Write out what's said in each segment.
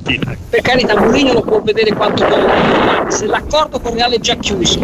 Fiorentina. Per carità, Mourinho lo può vedere quanto vuole, se l'accordo con Real è già chiuso.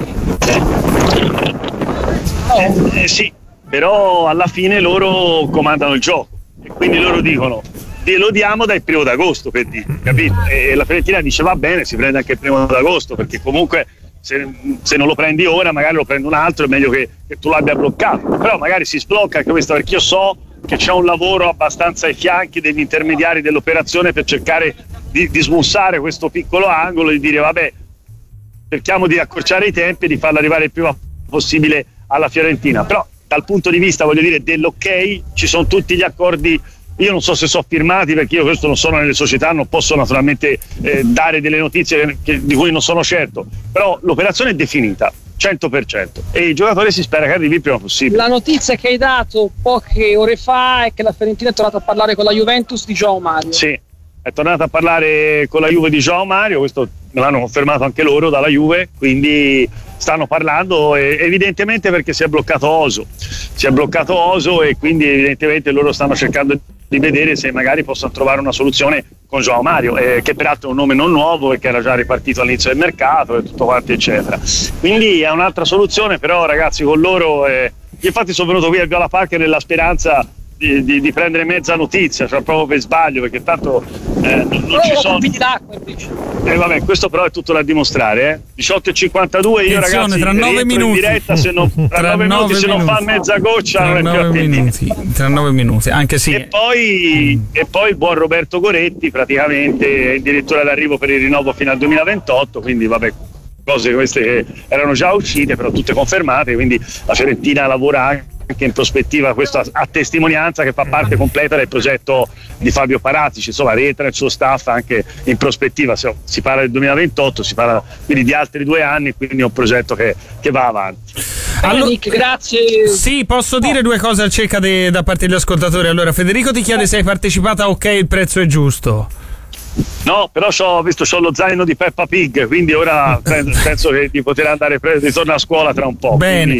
Sì, però alla fine loro comandano il gioco e quindi loro dicono lo diamo dal 1° d'agosto, per dire, capito? E la Fiorentina dice va bene, si prende anche il 1° d'agosto, perché comunque se non lo prendi ora magari lo prende un altro, è meglio che tu l'abbia bloccato, però magari si sblocca anche questo, perché io so che c'è un lavoro abbastanza ai fianchi degli intermediari dell'operazione per cercare di smussare questo piccolo angolo, di dire vabbè, cerchiamo di accorciare i tempi e di farlo arrivare il prima possibile alla Fiorentina. Però dal punto di vista, voglio dire, dell'ok, ci sono tutti gli accordi. Io non so se sono firmati, perché io questo non sono nelle società, non posso naturalmente dare delle notizie di cui non sono certo, però l'operazione è definita 100% e il giocatore si spera che arrivi il prima possibile. La notizia che hai dato poche ore fa è che la Fiorentina è tornata a parlare con la Juventus di João Mario. Sì, è tornata a parlare con la Juve di João Mario, questo me l'hanno confermato anche loro dalla Juve, quindi stanno parlando evidentemente perché si è bloccato Oso e quindi evidentemente loro stanno cercando di vedere se magari possono trovare una soluzione con João Mario, che peraltro è un nome non nuovo e che era già ripartito all'inizio del mercato e tutto quanto eccetera, quindi è un'altra soluzione. Però ragazzi, con loro infatti sono venuto qui a Viola Park nella speranza di prendere mezza notizia, cioè proprio per sbaglio, perché tanto non ci sono. Vabbè, questo però è tutto da dimostrare. 18:52, io ragazzi tra 9 minuti in diretta, se non, tra 9 minuti se non fa mezza goccia non è più attendibile. Tra 9 minuti, anche sì. E poi il buon Roberto Goretti praticamente è addirittura d'arrivo per il rinnovo fino al 2028, quindi vabbè, cose queste che erano già uscite però tutte confermate, quindi la Fiorentina lavora anche in prospettiva, questo a testimonianza che fa parte completa del progetto di Fabio Paratici, insomma rientra il suo staff anche in prospettiva, si parla del 2028, si parla quindi di altri 2 anni, quindi è un progetto che va avanti. Allora, Nick, grazie. Sì, posso dire 2 cose al cieca da parte degli ascoltatori. Allora, Federico ti chiede se hai partecipato a Ok, il prezzo è giusto. No, però c'ho lo zaino di Peppa Pig, quindi ora penso che di poter andare ritorno a scuola tra un po'. Bene,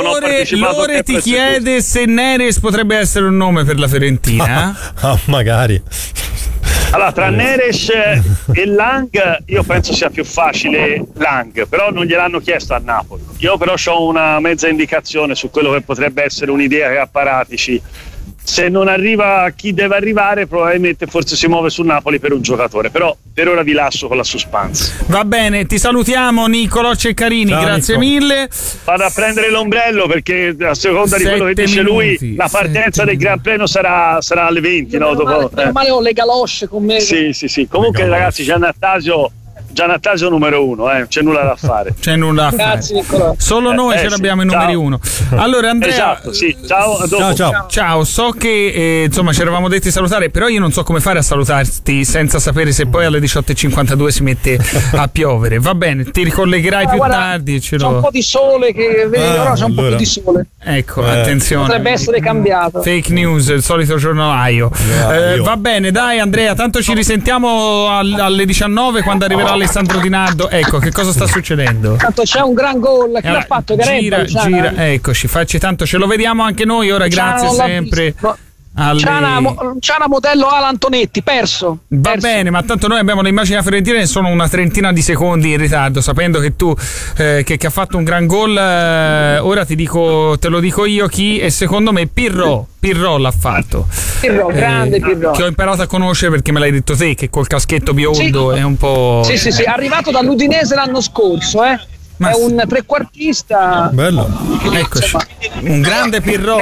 Lore ti chiede se Neres potrebbe essere un nome per la Fiorentina. Magari. Allora, tra Neres e Lang io penso sia più facile Lang, però non gliel'hanno chiesto a Napoli. Io però ho una mezza indicazione su quello che potrebbe essere un'idea che ha Paratici. Se non arriva chi deve arrivare, probabilmente forse si muove sul Napoli per un giocatore, però per ora vi lascio con la suspense. Va bene, ti salutiamo Niccolò Ceccarini. Ciao, grazie mille. Vado a prendere l'ombrello perché a seconda di quello che dice lui la partenza del Gran Premio sarà alle 20, no? Dopo, male ho le galosce con me. Sì. Comunque ragazzi, Giannattasio numero 1, c'è nulla da fare. Grazie Niccolò. Solo noi ce l'abbiamo i numeri 1. Allora Andrea, esatto, sì. Ciao, a dopo. Ciao, so che insomma ci eravamo detti salutare, però io non so come fare a salutarti senza sapere se poi alle 18:52 si mette a piovere. Va bene, ti ricollegherai più tardi. C'è un po' di sole che ora c'è un po' più di sole. Ecco, attenzione. Potrebbe essere cambiato. Fake news, il solito giornalaio. Va bene, dai Andrea, tanto ci risentiamo alle 19 quando arriverà Alessandro Di Nardo. Ecco, che cosa sta succedendo? Tanto c'è un gran gol, chi l'ha fatto? Gira, eccoci, facci tanto, ce lo vediamo anche noi ora, grazie sempre. Ciana modello Ala Antonetti, perso. Va bene, ma tanto noi abbiamo le immagini della Fiorentina e sono una trentina di secondi in ritardo, sapendo che tu che ha fatto un gran gol. Ora te lo dico io chi, e secondo me Pirro l'ha fatto. Grande Pirro, che ho imparato a conoscere perché me l'hai detto te, che col caschetto biondo è un po'. Sì, è arrivato dall'Udinese l'anno scorso, è un trequartista bello, eccoci, un grande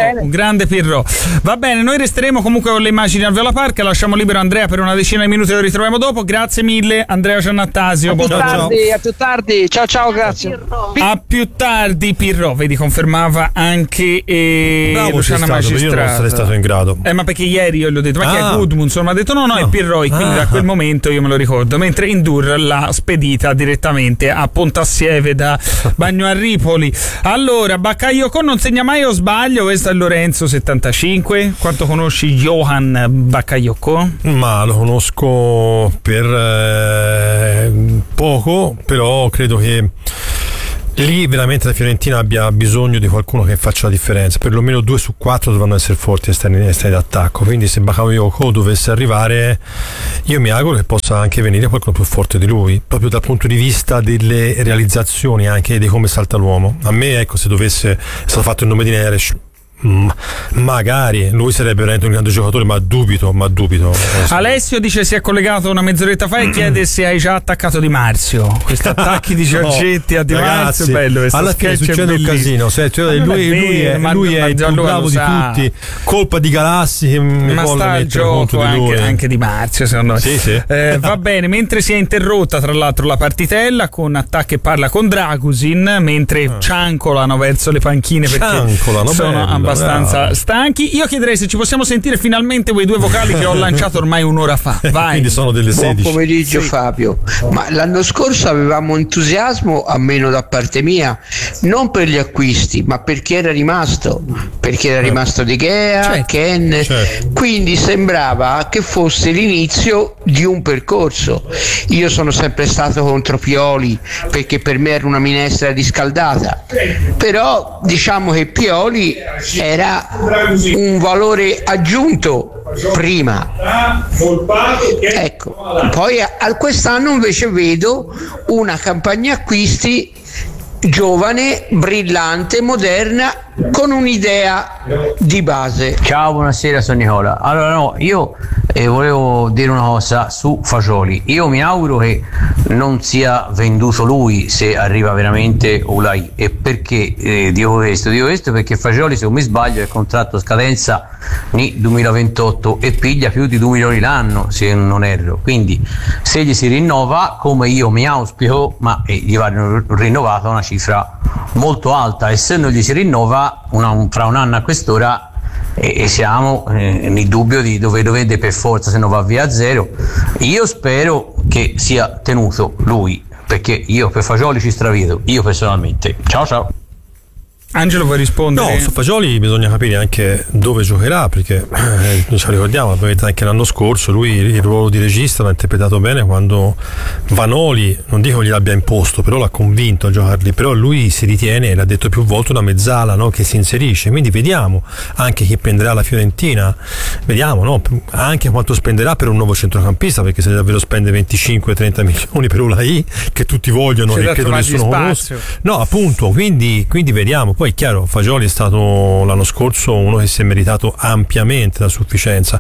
Pirro. Va bene, noi resteremo comunque con le immagini al Viola Park, lasciamo libero Andrea per una decina di minuti, lo ritroviamo dopo. Grazie mille Andrea Giannattasio, a più tardi, ciao, grazie. A più tardi Pirro, vedi, confermava anche Luciana Magistrata. Io non sarei stato in grado, ma perché ieri io gli ho detto ma che è Gudmundsson, mi ha detto no è Pirro, e quindi da quel momento io me lo ricordo, mentre Indur l'ha spedita direttamente a Pontassieve da Bagno a Ripoli. Allora, Bakayoko non segna mai, o sbaglio? Questo è Lorenzo 75. Quanto conosci Johan Bakayoko? Ma lo conosco per poco, però credo che lì veramente la Fiorentina abbia bisogno di qualcuno che faccia la differenza. Perlomeno 2 su 4 dovranno essere forti esterni d'attacco, quindi se Bakayoko dovesse arrivare, io mi auguro che possa anche venire qualcuno più forte di lui, proprio dal punto di vista delle realizzazioni, anche di come salta l'uomo. A me, ecco, se dovesse, è stato fatto il nome di Neres, magari lui sarebbe veramente un grande giocatore, ma dubito. Alessio dice si è collegato una mezz'oretta fa e chiede se hai già attaccato Di Marzio. Questi attacchi di Giorgetti a Di Marzio, bello. Alla fine succede un casino, lui è il più bravo di tutti, colpa di Galassi che mi vuole mettere gioco di lui. Anche Di Marzio, secondo me. Sì. Va bene, mentre si è interrotta tra l'altro la partitella con Attacca che parla con Dragusin, mentre ciancolano verso le panchine perché sono abbastanza stanchi. Io chiederei se ci possiamo sentire finalmente quei 2 vocali che ho lanciato ormai un'ora fa. Vai. Quindi sono delle 16. Buon pomeriggio, sì. Fabio. Ma l'anno scorso avevamo entusiasmo, almeno da parte mia, non per gli acquisti, ma perché era rimasto De Gea, Ken, quindi sembrava che fosse l'inizio di un percorso. Io sono sempre stato contro Pioli perché per me era una minestra riscaldata, però diciamo che Pioli era un valore aggiunto prima, ecco. Poi quest'anno invece vedo una campagna acquisti giovane, brillante, moderna, con un'idea di base. Ciao, buonasera, sono Nicola. Allora io volevo dire una cosa su Fagioli. Io mi auguro che non sia venduto lui, se arriva veramente Ulai. E perché dico questo? Perché Fagioli, se non mi sbaglio, è contratto a scadenza nel 2028 e piglia più di 2 milioni l'anno, se non erro. Quindi se gli si rinnova, come io mi auspico, ma gli va rinnovata una cifra molto alta, e se non gli si rinnova fra un anno a quest'ora e siamo nel dubbio di dove vede per forza, se non va via a zero. Io spero che sia tenuto lui, perché io per Fagioli ci stravedo, io personalmente. Ciao. Angelo, vuoi rispondere? No, su Fagioli bisogna capire anche dove giocherà, perché noi ci ricordiamo anche l'anno scorso lui il ruolo di regista l'ha interpretato bene quando Vanoli, non dico gliel'abbia imposto, però l'ha convinto a giocarli. Però lui si ritiene, l'ha detto più volte, una mezzala, no? Che si inserisce, quindi vediamo anche chi prenderà la Fiorentina, vediamo, no? Anche quanto spenderà per un nuovo centrocampista, perché se davvero spende 25-30 milioni per Ulai, che tutti vogliono e credo nessuno conosca, no, appunto, quindi vediamo. Poi è chiaro, Fagioli è stato l'anno scorso uno che si è meritato ampiamente la sufficienza,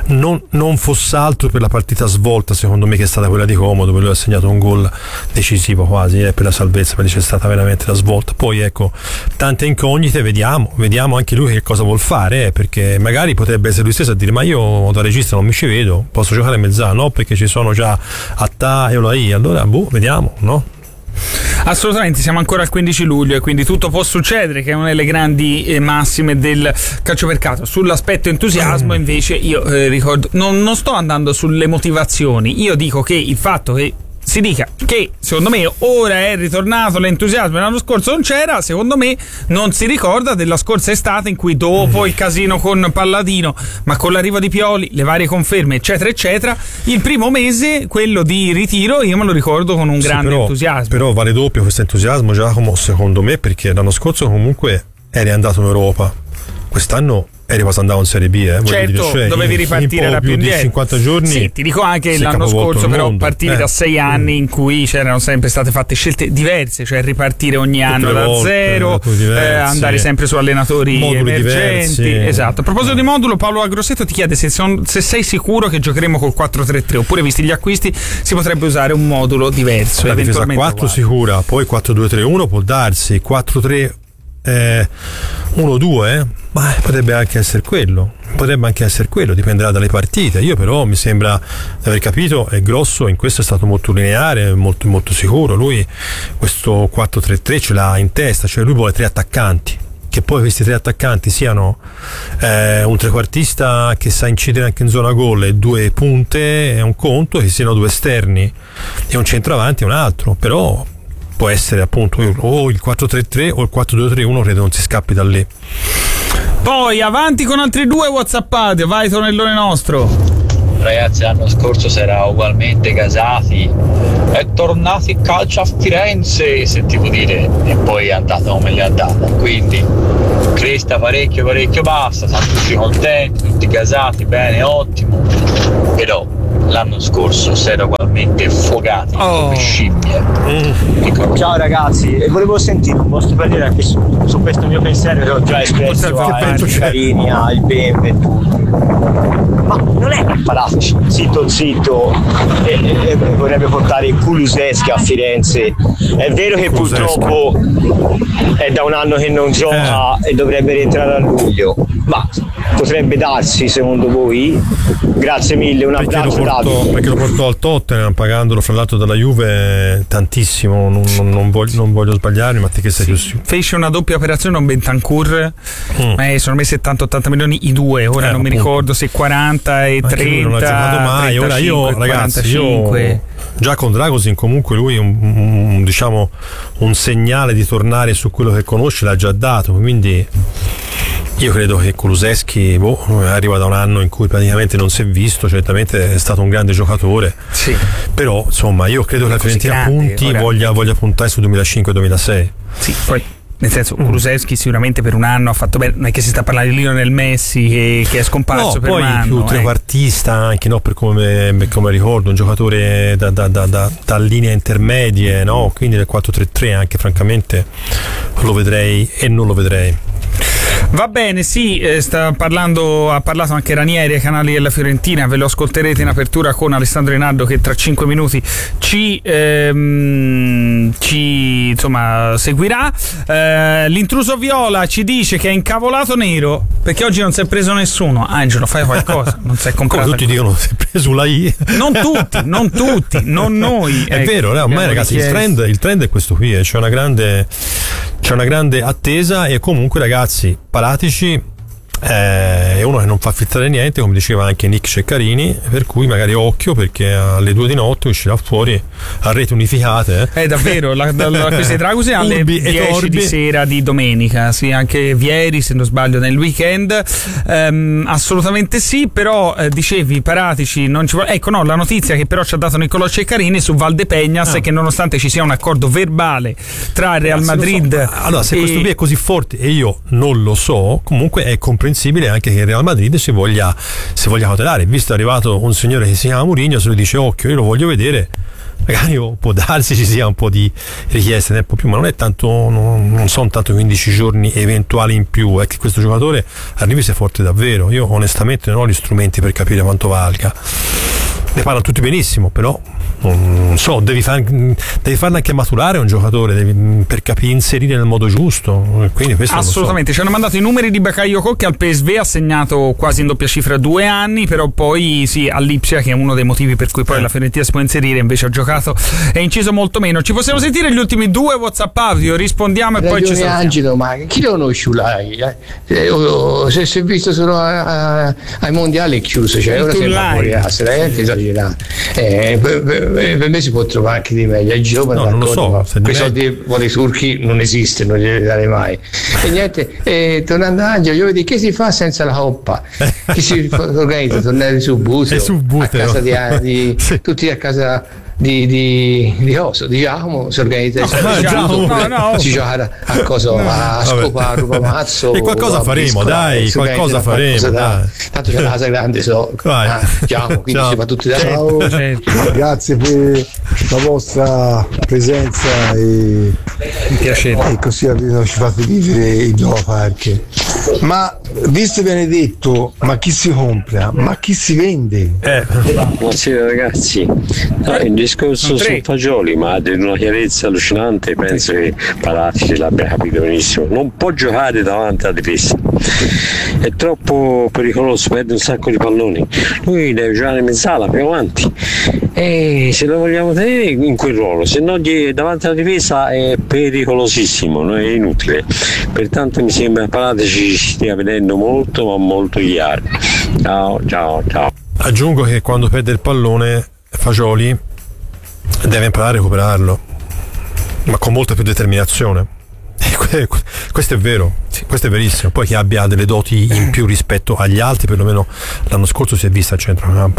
non fosse altro per la partita svolta, secondo me, che è stata quella di Como, dove lui ha segnato un gol decisivo quasi per la salvezza, perché c'è stata veramente la svolta. Poi ecco, tante incognite, vediamo anche lui che cosa vuol fare, perché magari potrebbe essere lui stesso a dire: ma io da regista non mi ci vedo, posso giocare a mezz'anno, no, perché ci sono già Attà e Olai, allora vediamo, no? Assolutamente, siamo ancora al 15 luglio e quindi tutto può succedere, che è una delle grandi massime del calciomercato. Sull'aspetto entusiasmo invece io ricordo, non sto andando sulle motivazioni, io dico che il fatto che si dica che secondo me ora è ritornato l'entusiasmo, l'anno scorso non c'era, secondo me non si ricorda della scorsa estate in cui, dopo il casino con Palladino, ma con l'arrivo di Pioli, le varie conferme eccetera eccetera, il primo mese, quello di ritiro, io me lo ricordo con un grande entusiasmo. Però vale doppio questo entusiasmo, Giacomo, secondo me, perché l'anno scorso comunque eri andato in Europa, quest'anno eri quasi andato in Serie B, certo, dire, dovevi ripartire da più di 50 giorni. Sì, ti dico anche l'anno scorso, però partivi da 6 anni in cui c'erano sempre state fatte scelte diverse, cioè ripartire ogni anno da zero, andare sempre su allenatori moduli emergenti. Diversi. Esatto. A proposito di modulo, Paolo Agrosseto ti chiede se sei sicuro che giocheremo col 4-3-3, oppure, visti gli acquisti, si potrebbe usare un modulo diverso. La difesa 4 sicura, poi 4-2-3-1 può darsi, 4-3 1-2, ma potrebbe anche essere quello, dipenderà dalle partite. Io però mi sembra di aver capito, è grosso, in questo è stato molto lineare, molto, molto sicuro. Lui questo 4-3-3 ce l'ha in testa, cioè lui vuole 3 attaccanti, che poi questi 3 attaccanti siano un trequartista che sa incidere anche in zona gol e 2 punte è un conto, che siano 2 esterni e un centravanti è un altro. Però può essere appunto o il 4-3-3 o il 4-2-3-1, credo non si scappi da lì. Poi avanti con altri 2 whatsappate, vai Tonellone nostro. ragazzi, l'anno scorso si era ugualmente gasati, è tornato il calcio a Firenze, sentivo dire, e poi è andata come è andata, quindi cresta parecchio basta, siamo tutti contenti, tutti gasati, bene, ottimo, però l'anno scorso si era ugualmente fogati come scimmie. Ciao ragazzi, e volevo sentire un vostro parere anche su questo mio pensiero che ho già espresso a Carini, al BMW e tutti. Ma non è che Palazzo zitto e vorrebbe portare Kulusevski a Firenze? È vero che purtroppo è da un anno che non gioca e dovrebbe rientrare a luglio, ma potrebbe darsi secondo voi? Grazie mille, un abbraccio Davide. Perché lo portò al Tottenham pagandolo fra l'altro dalla Juve tantissimo, non voglio sbagliarmi, ma te che sei più sicuro? Fece una doppia operazione con Bentancur, sono messi 70-80 milioni i due, ora non mi ricordo se 40 e 30 non ha giocato mai. 35, ora io ragazzi 45. Già con Dragosin comunque lui diciamo un segnale di tornare su quello che conosce l'ha già dato, quindi io credo che Kulusevski arriva da un anno in cui praticamente non si è visto, certamente è stato un grande giocatore, sì. Però insomma io credo che la Fiorentina punti voglia puntare su 2005-2006. Sì, poi nel senso Kulusevski sicuramente per un anno ha fatto bene, non è che si sta parlando di Lionel Messi che è scomparso per un anno. Poi più trequartista anche, no? Per come ricordo, un giocatore da linea intermedie, no? Quindi del 4-3-3 anche francamente lo vedrei e non lo vedrei. Va bene, sì, ha parlato anche Ranieri ai canali della Fiorentina, ve lo ascolterete in apertura con Alessandro Rinaldo che tra 5 minuti ci insomma seguirà. L'intruso Viola ci dice che è incavolato nero perché oggi non si è preso nessuno. Angelo, fai qualcosa, non si è comprato. Come tutti dicono, si è preso la I. Non tutti, non noi. È vero, ormai ragazzi il trend è questo qui, c'è una grande attesa e comunque ragazzi Paratici è uno che non fa filtrare niente, come diceva anche Nick Ceccarini, per cui magari occhio perché alle 2 di notte uscirà fuori a reti unificate. Davvero, queste Dragusi alle 10 di sera di domenica, sì, anche Vieri se non sbaglio nel weekend, assolutamente sì, però dicevi Paratici non ci vuole, ecco no, la notizia che però ci ha dato Niccolò Ceccarini su Valdepegnas è che nonostante ci sia un accordo verbale tra il Real Madrid allora se questo qui è così forte e io non lo so, comunque è comprensibile anche che il Real Madrid si voglia cautelare, visto è arrivato un signore che si chiama Mourinho, se lui dice occhio io lo voglio vedere, magari può darsi ci sia un po' di richieste tempo più, ma non è tanto, non sono tanto 15 giorni eventuali in più, è che questo giocatore arrivi se è forte davvero. Io onestamente non ho gli strumenti per capire quanto valga, ne parlano tutti benissimo, però non so, devi farlo anche maturare un giocatore per capire, inserire nel modo giusto, quindi questo assolutamente. Ci hanno mandato i numeri di Bakayoko che al PSV ha segnato quasi in doppia cifra 2 anni, però poi sì, all'Ipsia, che è uno dei motivi per cui poi la Fiorentina si può inserire, invece ha giocato e inciso molto meno. Ci possiamo sentire gli ultimi 2 WhatsApp audio, rispondiamo e poi ci salutiamo. Angelo, ma chi lo conosce lei? Se si è visto solo ai mondiali è chiuso, cioè ora sembra fuori esagerato. Per me si può trovare anche di meglio, è giovane, non lo so, quei soldi vuole i turchi non esiste, non glieli dare mai. E niente, tornando a Angelo, io vedi che si fa senza la coppa, che si organizza, tornare su Butero, a casa di sì. Tutti a casa di Oso, di Giacomo si organizza, si gioca a cosa, a scopa, a ruba mazzo e qualcosa faremo, dai, qualcosa faremo, tanto c'è la casa grande, Giacomo, quindi si fa tutti da ciao. Grazie per la vostra presenza e piacere, e così almeno ci fate vivere il Nova Park. Ma visto viene detto, ma chi si compra, ma chi si vende? Buonasera ragazzi, il discorso su Fagioli, ma di una chiarezza allucinante, penso che Paratici l'abbia capito benissimo, non può giocare davanti alla difesa, è troppo pericoloso, perde un sacco di palloni, lui deve giocare in mezzala più avanti e se lo vogliamo tenere in quel ruolo, se no davanti alla difesa è pericolosissimo, è inutile, pertanto mi sembra Paratici ci stia vedendo molto ma molto chiaro. Ciao. Aggiungo che quando perde il pallone Fagioli deve imparare a recuperarlo, ma con molta più determinazione. Questo è vero, questo è verissimo. Poi che abbia delle doti in più rispetto agli altri, perlomeno l'anno scorso si è vista al centrocampo, no?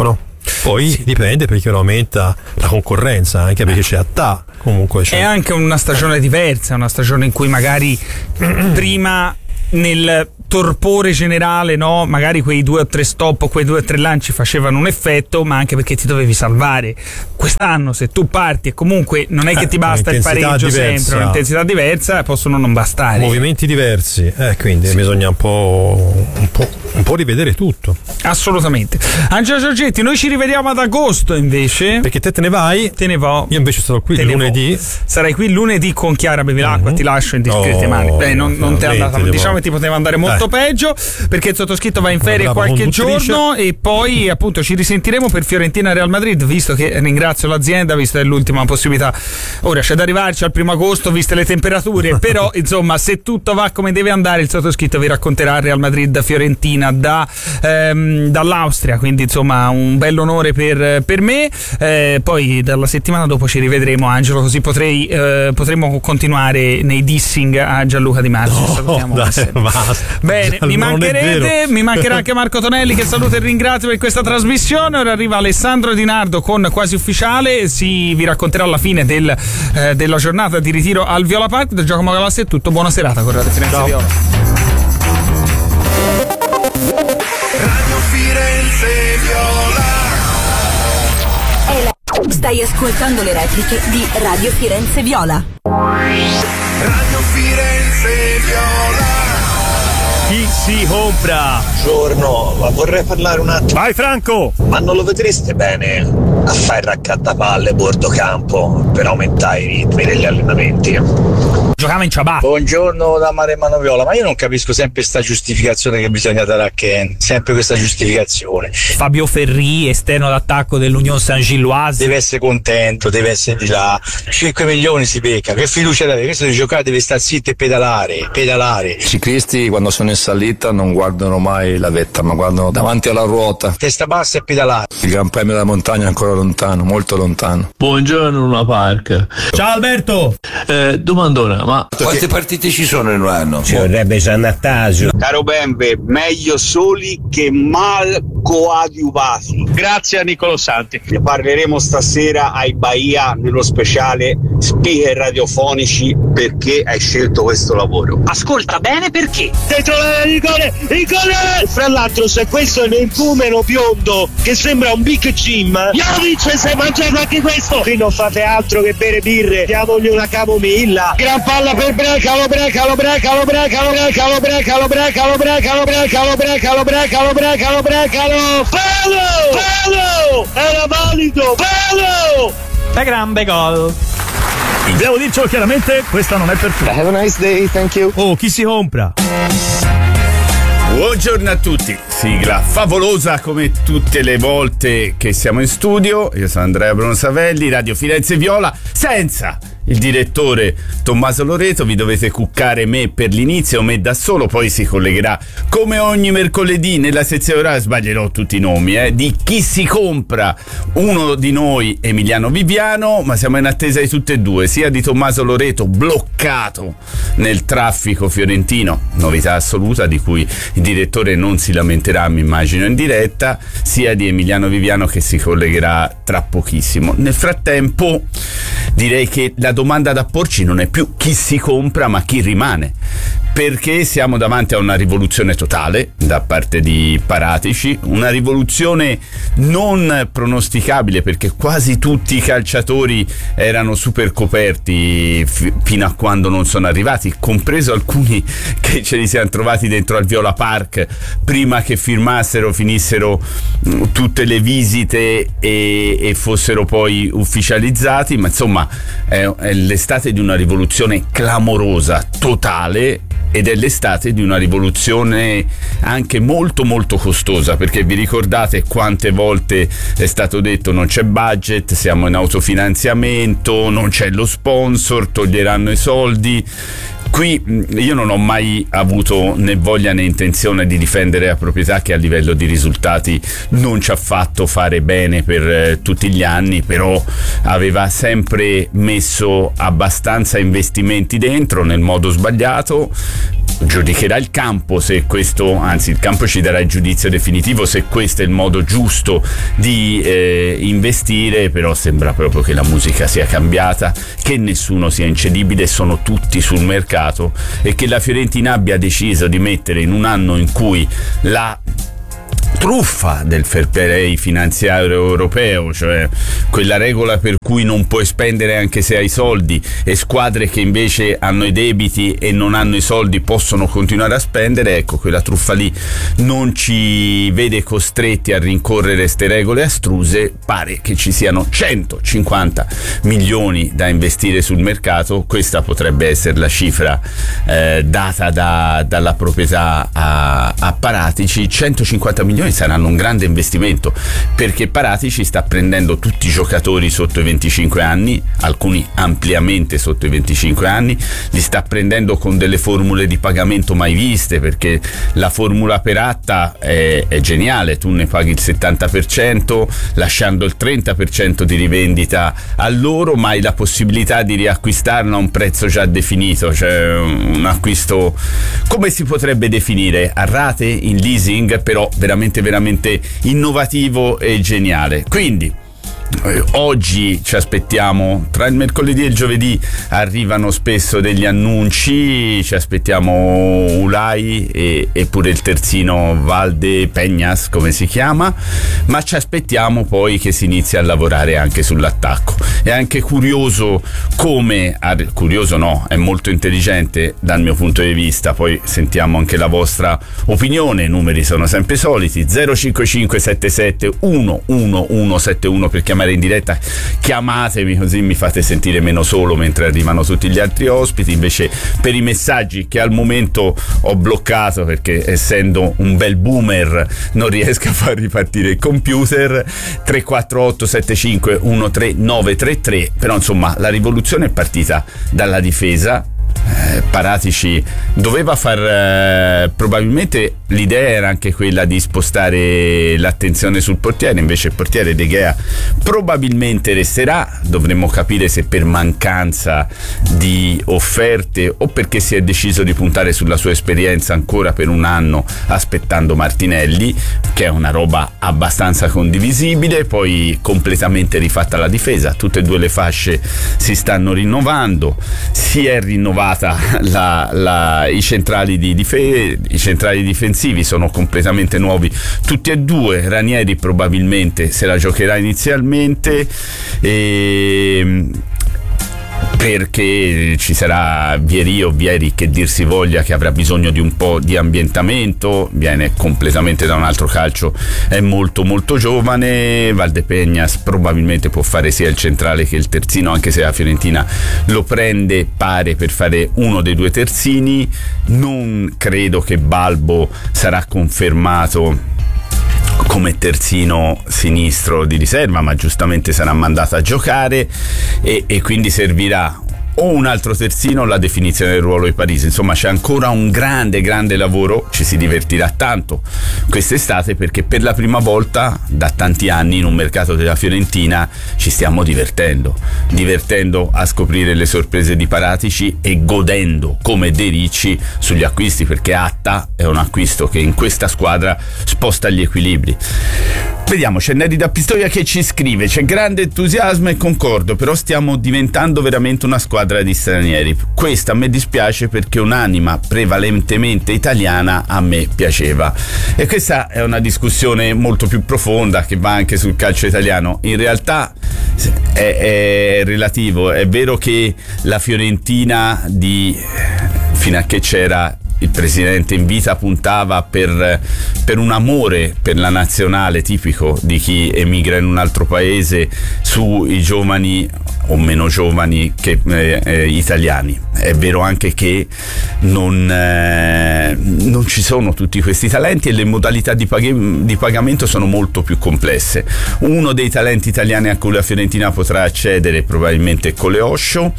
Poi dipende, perché aumenta la concorrenza, anche perché c'è Attà, comunque è anche una stagione diversa, una stagione in cui magari prima nel torpore generale, no? Magari quei 2 o 3 stop o quei 2 o 3 lanci facevano un effetto, ma anche perché ti dovevi salvare. Quest'anno se tu parti e comunque non è che ti basta il pareggio sempre, un'intensità diversa, possono non bastare. Movimenti diversi, quindi bisogna un po' rivedere tutto. Assolutamente. Angela Giorgetti, noi ci rivediamo ad agosto invece. Perché te ne vai? Te ne vo. Io invece sarò qui lunedì. Sarai qui lunedì con Chiara Bevilacqua, ti lascio in discrete mani. Non ti è andata, diciamo che ti poteva andare molto peggio, perché il sottoscritto va in ferie qualche giorno e poi appunto ci risentiremo per Fiorentina Real Madrid, visto che ringrazio l'azienda, visto che è l'ultima possibilità. Ora c'è da arrivarci al 1 agosto viste le temperature, però insomma se tutto va come deve andare il sottoscritto vi racconterà Real Madrid Fiorentina dall'Austria, quindi insomma un bell'onore per me. Poi dalla settimana dopo ci rivedremo, Angelo, così potremo continuare nei dissing a Gianluca Di Marzio. Bene, mi mancherà anche Marco Tonelli, che saluto e ringrazio per questa trasmissione. Ora arriva Alessandro Di Nardo con Quasi Ufficiale, vi racconterà alla fine della giornata di ritiro al Viola Park. Da Giacomo Galassi è tutto, buona serata con Radio Firenze Viola. Radio Firenze Viola. Stai ascoltando le repliche di Radio Firenze Viola. Radio Firenze Viola. Chi si compra? Buongiorno, ma vorrei parlare un attimo. Vai Franco! Ma non lo vedreste bene a fare raccattapalle bordo campo per aumentare i ritmi degli allenamenti? Giocava in ciabatte. Buongiorno da Maremmano Viola, ma io non capisco sempre sta giustificazione che bisogna dare a Ken, sempre questa giustificazione. Fabio Ferri, esterno d'attacco dell'Union Saint-Gilloise. Deve essere contento, deve essere di là. 5 milioni si becca, che fiducia deve? Questo di giocare deve stare zitto e pedalare. I ciclisti quando sono in salita non guardano mai la vetta, ma guardano davanti alla ruota. Testa bassa e pedalare. Il Gran Premio della Montagna è ancora lontano, molto lontano. Buongiorno Luna Park. Ciao Alberto. Domandona, ma quante partite ci sono in un anno? Ci vorrebbe San Attasio. Caro Bembe, meglio soli che mal coadiuvati. Grazie a Niccolò Santi. Ne parleremo stasera ai Bahia nello speciale speaker radiofonici, perché hai scelto questo lavoro. Ascolta bene perché. Dentro Nicole! Fra l'altro, se questo è un impumeno biondo che sembra un Big Jim, Jovic, sei mangiato anche questo. Qui non fate altro che bere birre, diamogli una camomilla. Gran palla per Brecalo. Palo! Era valido! Palo! Da grande gol. Devo dircelo chiaramente, questa non è per te. Have a nice day, thank you. Oh, chi si compra? Buongiorno a tutti, sigla favolosa come tutte le volte che siamo in studio. Io sono Andrea Bruno Savelli, Radio Firenze Viola, senza il direttore Tommaso Loreto. Vi dovete cuccare me per l'inizio, me da solo, poi si collegherà come ogni mercoledì nella sezione orale, sbaglierò tutti i nomi, di Chi si compra, uno di noi Emiliano Viviano, ma siamo in attesa di tutte e due, sia di Tommaso Loreto bloccato nel traffico fiorentino, novità assoluta di cui il direttore non si lamenterà, mi immagino, in diretta, sia di Emiliano Viviano che si collegherà tra pochissimo. Nel frattempo direi che la domanda da porci non è più chi si compra ma chi rimane, perché siamo davanti a una rivoluzione totale da parte di Paratici, una rivoluzione non pronosticabile perché quasi tutti i calciatori erano super coperti fino a quando non sono arrivati, compreso alcuni che ce li siamo trovati dentro al Viola Park prima che firmassero, finissero tutte le visite e fossero poi ufficializzati, ma insomma è l'estate di una rivoluzione clamorosa, totale, ed è l'estate di una rivoluzione anche molto molto costosa, perché vi ricordate quante volte è stato detto non c'è budget, siamo in autofinanziamento, non c'è lo sponsor, toglieranno i soldi. Qui io non ho mai avuto né voglia né intenzione di difendere la proprietà, che a livello di risultati non ci ha fatto fare bene per tutti gli anni, però aveva sempre messo abbastanza investimenti dentro nel modo sbagliato. giudicherà il campo se questo, anzi il campo ci darà il giudizio definitivo se questo è il modo giusto di investire, però sembra proprio che la musica sia cambiata, che nessuno sia incedibile, sono tutti sul mercato, e che la Fiorentina abbia deciso di mettere in un anno in cui la truffa del fair play finanziario europeo, cioè quella regola per cui non puoi spendere anche se hai soldi, e squadre che invece hanno i debiti e non hanno i soldi possono continuare a spendere, ecco, quella truffa lì non ci vede costretti a rincorrere ste regole astruse. Pare che ci siano 150 milioni da investire sul mercato, questa potrebbe essere la cifra data dalla proprietà a Paratici. 150 milioni saranno un grande investimento, perché Paratici sta prendendo tutti i giocatori sotto i 25 anni, alcuni ampliamente sotto i 25 anni, li sta prendendo con delle formule di pagamento mai viste, perché la formula per Atta è geniale, tu ne paghi il 70% lasciando il 30% di rivendita a loro, ma hai la possibilità di riacquistarla a un prezzo già definito, cioè un acquisto, come si potrebbe definire, a rate, in leasing, però veramente innovativo e geniale. Quindi oggi ci aspettiamo, tra il mercoledì e il giovedì arrivano spesso degli annunci, ci aspettiamo Ulai e pure il terzino Valdepeñas, come si chiama, ma ci aspettiamo poi che si inizi a lavorare anche sull'attacco. È anche curioso curioso no, è molto intelligente dal mio punto di vista, poi sentiamo anche la vostra opinione. I numeri sono sempre soliti: 05577 11171 per chiamare in diretta, chiamatemi così mi fate sentire meno solo mentre arrivano tutti gli altri ospiti. Invece per i messaggi, che al momento ho bloccato perché essendo un bel boomer non riesco a far ripartire il computer, 348 75 13933, però insomma la rivoluzione è partita dalla difesa. Paratici doveva far probabilmente l'idea era anche quella di spostare l'attenzione sul portiere, invece il portiere De Gea probabilmente resterà. Dovremmo capire se per mancanza di offerte o perché si è deciso di puntare sulla sua esperienza ancora per un anno aspettando Martinelli, che è una roba abbastanza condivisibile. Poi completamente rifatta la difesa, tutte e due le fasce si stanno rinnovando, si è rinnovata i centrali difensivi sono completamente nuovi tutti e due. Ranieri probabilmente se la giocherà inizialmente, perché ci sarà Vieri che dir si voglia, che avrà bisogno di un po' di ambientamento, viene completamente da un altro calcio, è molto molto giovane. Valdepeñas probabilmente può fare sia il centrale che il terzino, anche se la Fiorentina lo prende pare per fare uno dei due terzini. Non credo che Balbo sarà confermato come terzino sinistro di riserva, ma giustamente sarà mandato a giocare e quindi servirà o un altro terzino o la definizione del ruolo di Parisi. Insomma, c'è ancora un grande lavoro, ci si divertirà tanto quest'estate, perché per la prima volta da tanti anni in un mercato della Fiorentina ci stiamo divertendo a scoprire le sorprese di Paratici e godendo come dei ricci sugli acquisti, perché Atta è un acquisto che in questa squadra sposta gli equilibri. Vediamo, c'è Neri da Pistoia che ci scrive: c'è grande entusiasmo e concordo, però stiamo diventando veramente una squadra di stranieri. Questo a me dispiace, perché un'anima prevalentemente italiana a me piaceva. E questa è una discussione molto più profonda che va anche sul calcio italiano. In realtà è relativo. È vero che la Fiorentina fino a che c'era il presidente in vita puntava per un amore per la nazionale tipico di chi emigra in un altro paese sui giovani o meno giovani che italiani. È vero anche che non ci sono tutti questi talenti e le modalità di pagamento sono molto più complesse. Uno dei talenti italiani a cui la Fiorentina potrà accedere probabilmente è Coleoscio.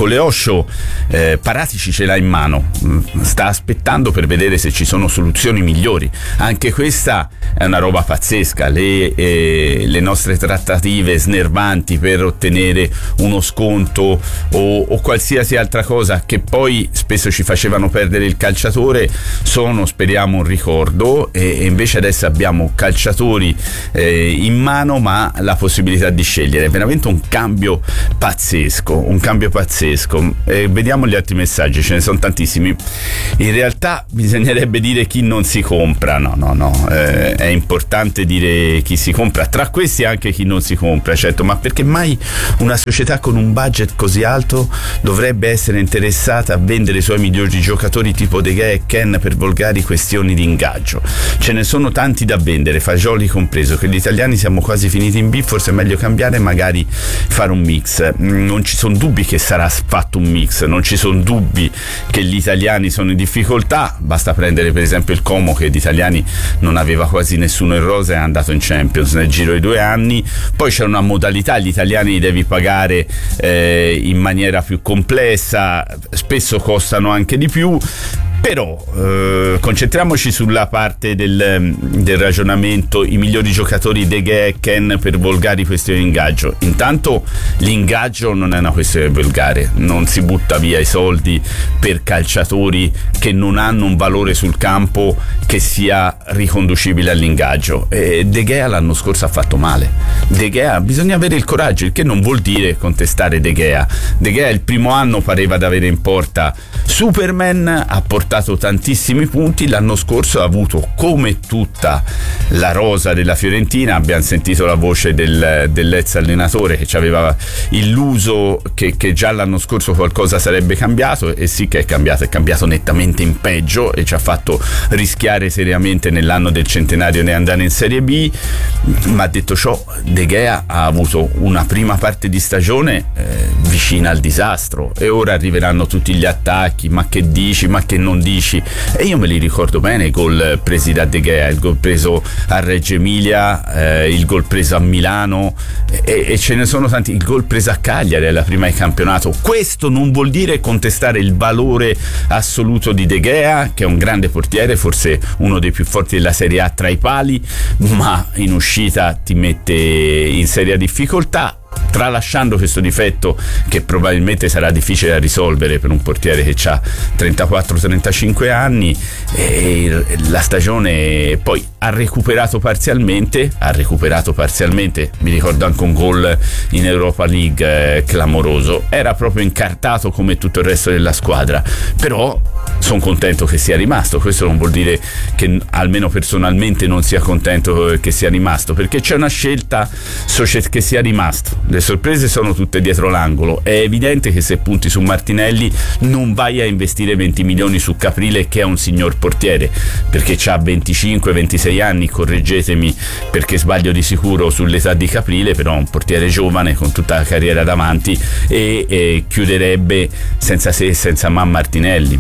Paratici ce l'ha in mano, sta aspettando per vedere se ci sono soluzioni migliori. Anche questa è una roba pazzesca, le nostre trattative snervanti per ottenere uno sconto o qualsiasi altra cosa che poi spesso ci facevano perdere il calciatore, sono, speriamo, un ricordo, e invece adesso abbiamo calciatori in mano, ma la possibilità di scegliere. È veramente un cambio pazzesco, vediamo gli altri messaggi, ce ne sono tantissimi. In realtà bisognerebbe dire chi non si compra, no, è importante dire chi si compra, tra questi anche chi non si compra, certo, ma perché mai una società con un budget così alto dovrebbe essere interessata a vendere i suoi migliori giocatori tipo De Gea e Ken per volgari questioni di ingaggio? Ce ne sono tanti da vendere, Fagioli compreso, che gli italiani siamo quasi finiti in B, forse è meglio cambiare e magari fare un mix. Non ci sono dubbi che sarà fatto un mix, non ci sono dubbi che gli italiani sono in difficoltà, basta prendere per esempio il Como, che di italiani non aveva quasi nessuno in rosa e è andato in Champions nel giro di 2 anni. Poi c'è una modalità, gli italiani li devi pagare in maniera più complessa, spesso costano anche di più. Però concentriamoci sulla parte del ragionamento, i migliori giocatori De Gea e Ken per volgari questioni di ingaggio. Intanto l'ingaggio non è una questione volgare, non si butta via i soldi per calciatori che non hanno un valore sul campo che sia riconducibile all'ingaggio. De Gea l'anno scorso ha fatto male. De Gea, bisogna avere il coraggio, il che non vuol dire contestare De Gea. De Gea il primo anno pareva di avere in porta Superman, ha portato tantissimi punti, l'anno scorso ha avuto, come tutta la rosa della Fiorentina, abbiamo sentito la voce dell'ex allenatore che ci aveva illuso che già l'anno scorso qualcosa sarebbe cambiato, e sì che è cambiato nettamente in peggio e ci ha fatto rischiare seriamente nell'anno del centenario di andare in Serie B. Ma detto ciò, De Gea ha avuto una prima parte di stagione vicina al disastro, e ora arriveranno tutti gli attacchi, ma che dici, ma che non dici, e io me li ricordo bene i gol presi da De Gea, il gol preso a Reggio Emilia, il gol preso a Milano, e ce ne sono tanti, il gol preso a Cagliari alla prima di campionato. Questo non vuol dire contestare il valore assoluto di De Gea, che è un grande portiere, forse uno dei più forti della Serie A tra i pali, ma in uscita ti mette in seria difficoltà, tralasciando questo difetto che probabilmente sarà difficile da risolvere per un portiere che ha 34-35 anni. E la stagione poi ha recuperato parzialmente, mi ricordo anche un gol in Europa League clamoroso, era proprio incartato come tutto il resto della squadra, però sono contento che sia rimasto. Questo non vuol dire che almeno personalmente non sia contento che sia rimasto, perché c'è una scelta che sia rimasto. Le sorprese sono tutte dietro l'angolo. È evidente che se punti su Martinelli non vai a investire 20 milioni su Caprile, che è un signor portiere, perché ha 25-26 anni, correggetemi perché sbaglio di sicuro sull'età di Caprile, però è un portiere giovane con tutta la carriera davanti, e chiuderebbe senza se e senza ma Martinelli.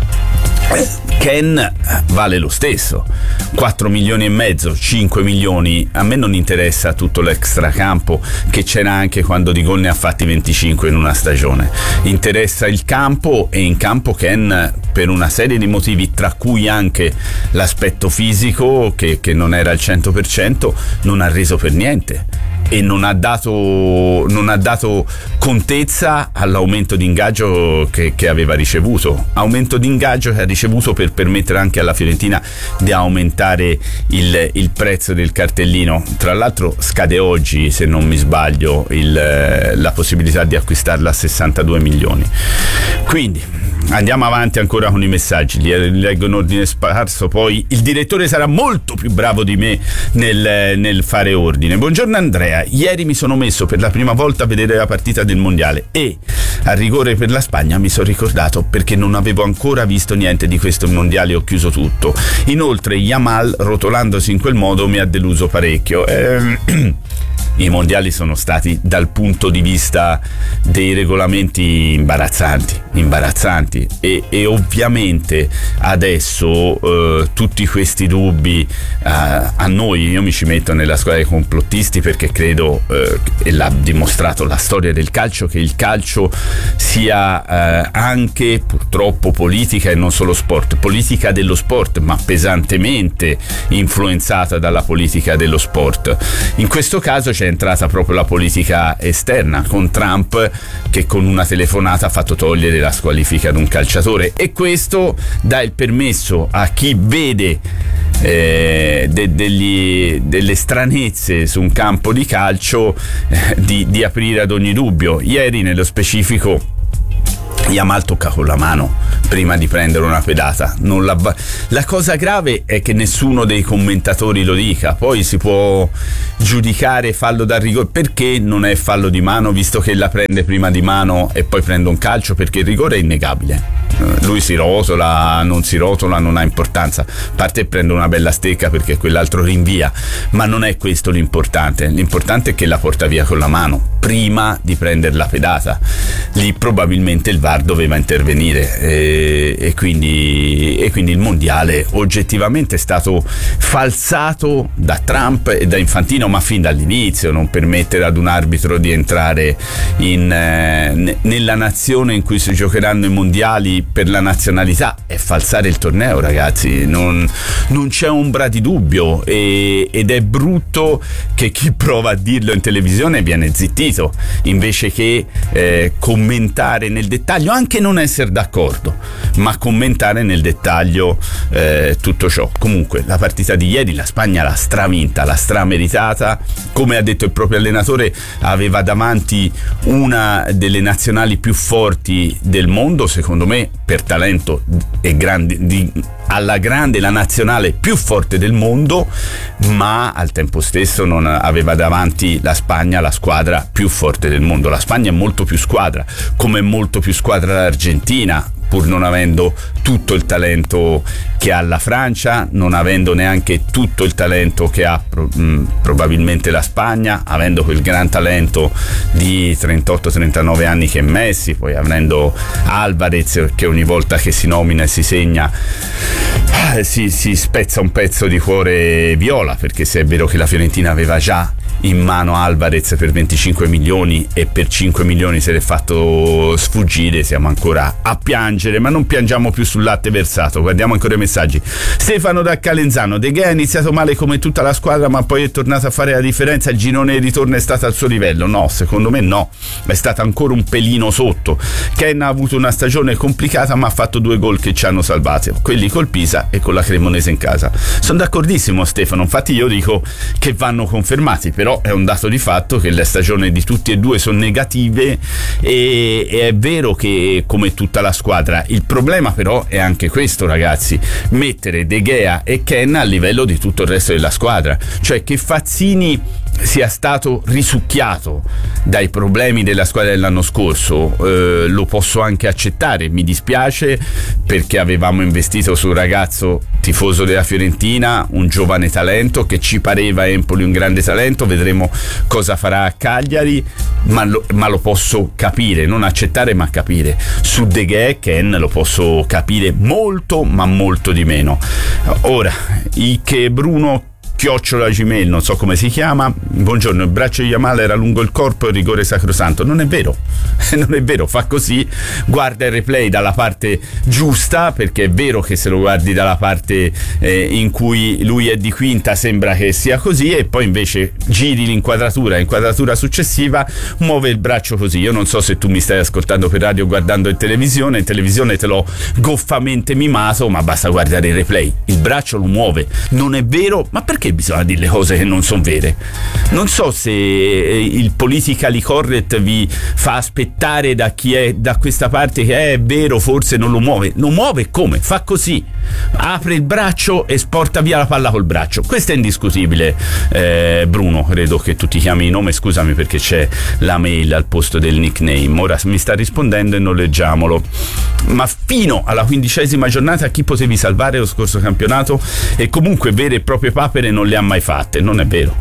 Ken vale lo stesso, 4 milioni e mezzo, 5 milioni. A me non interessa tutto l'extracampo che c'era anche quando Di Gol ne ha fatti 25 in una stagione, interessa il campo, e in campo Ken, per una serie di motivi, tra cui anche l'aspetto fisico che non era al 100%, non ha reso per niente e non ha dato contezza all'aumento di ingaggio che aveva ricevuto, aumento di ingaggio che ha ricevuto per permettere anche alla Fiorentina di aumentare il prezzo del cartellino. Tra l'altro scade oggi, se non mi sbaglio, la possibilità di acquistarla a 62 milioni. Quindi andiamo avanti ancora con i messaggi, li leggo in ordine sparso, poi il direttore sarà molto più bravo di me nel fare ordine. Buongiorno Andrea, ieri mi sono messo per la prima volta a vedere la partita del mondiale e a rigore per la Spagna mi sono ricordato, perché non avevo ancora visto niente di questo mondiale, ho chiuso tutto. Inoltre Yamal, rotolandosi in quel modo, mi ha deluso parecchio. I mondiali sono stati, dal punto di vista dei regolamenti, imbarazzanti e ovviamente adesso tutti questi dubbi a noi, io mi ci metto nella squadra dei complottisti, perché credo, e l'ha dimostrato la storia del calcio, che il calcio sia anche purtroppo politica, e non solo sport, politica dello sport, ma pesantemente influenzata dalla politica dello sport. In questo caso c'è entrata proprio la politica esterna con Trump, che con una telefonata ha fatto togliere la squalifica ad un calciatore, e questo dà il permesso a chi vede delle stranezze su un campo di calcio di aprire ad ogni dubbio. Ieri nello specifico Yamal tocca con la mano prima di prendere una pedata. La cosa grave è che nessuno dei commentatori lo dica. Poi si può giudicare fallo da rigore, perché non è fallo di mano visto che la prende prima di mano e poi prende un calcio, perché il rigore è innegabile. Lui si rotola, non si rotola, non ha importanza, a parte prende una bella stecca perché quell'altro rinvia, ma non è questo l'importante è che la porta via con la mano prima di prendere la pedata. Lì probabilmente il VAR doveva intervenire, e quindi il mondiale oggettivamente è stato falsato da Trump e da Infantino, ma fin dall'inizio. Non permettere ad un arbitro di entrare nella nazione in cui si giocheranno i mondiali per la nazionalità è falsare il torneo, ragazzi, non c'è ombra di dubbio, ed è brutto che chi prova a dirlo in televisione viene zittito invece che commentare nel dettaglio, anche non essere d'accordo, ma commentare nel dettaglio tutto ciò. Comunque la partita di ieri la Spagna l'ha stravinta, l'ha strameritata, come ha detto il proprio allenatore, aveva davanti una delle nazionali più forti del mondo, secondo me per talento e alla grande la nazionale più forte del mondo, ma al tempo stesso non aveva davanti la Spagna la squadra più forte del mondo. La Spagna è molto più squadra, come è molto più squadra l'Argentina, pur non avendo tutto il talento che ha la Francia, non avendo neanche tutto il talento che ha probabilmente la Spagna, avendo quel gran talento di 38-39 anni che è Messi, poi avendo Alvarez che ogni volta che si nomina e si segna si spezza un pezzo di cuore viola, perché se è vero che la Fiorentina aveva già in mano Alvarez per 25 milioni e per 5 milioni se l'è fatto sfuggire, siamo ancora a piangere, ma non piangiamo più sul latte versato. Guardiamo ancora i messaggi. Stefano da Calenzano: De Gea ha iniziato male come tutta la squadra, ma poi è tornato a fare la differenza. Il girone di ritorno è stato al suo livello? No, secondo me no, è stato ancora un pelino sotto. Ken ha avuto una stagione complicata, ma ha fatto 2 gol che ci hanno salvati, quelli col Pisa e con la Cremonese in casa. Sono d'accordissimo Stefano, infatti io dico che vanno confermati, però è un dato di fatto che le stagioni di tutti e due sono negative, e è vero che come tutta la squadra. Il problema però è anche questo, ragazzi: mettere De Gea e Ken a livello di tutto il resto della squadra, cioè che Fazzini sia stato risucchiato dai problemi della squadra dell'anno scorso, lo posso anche accettare. Mi dispiace perché avevamo investito su un ragazzo tifoso della Fiorentina, un giovane talento che ci pareva Empoli un grande talento. Vedremo cosa farà a Cagliari, ma lo posso capire, non accettare ma capire. Su De Gea e Ken lo posso capire molto, ma molto di meno. Ora, che Bruno @Gmail, non so come si chiama: buongiorno, il braccio di Yamal era lungo il corpo e il rigore sacrosanto. Non è vero, non è vero, fa così, guarda il replay dalla parte giusta, perché è vero che se lo guardi dalla parte in cui lui è di quinta sembra che sia così, e poi invece giri l'inquadratura successiva, muove il braccio così. Io non so se tu mi stai ascoltando per radio o guardando in televisione te l'ho goffamente mimato, ma basta guardare il replay, il braccio lo muove. Non è vero, ma perché bisogna dire le cose che non sono vere? Non so se il politically correct vi fa aspettare da chi è da questa parte che è vero, forse non lo muove come? Fa così, apre il braccio e sporta via la palla col braccio. Questo è indiscutibile. Bruno, credo che tu ti chiami nome, scusami perché c'è la mail al posto del nickname, ora mi sta rispondendo e non leggiamolo. Ma fino alla 15ª giornata chi potevi salvare lo scorso campionato? E comunque vere e proprie papere non le ha mai fatte. Non è vero.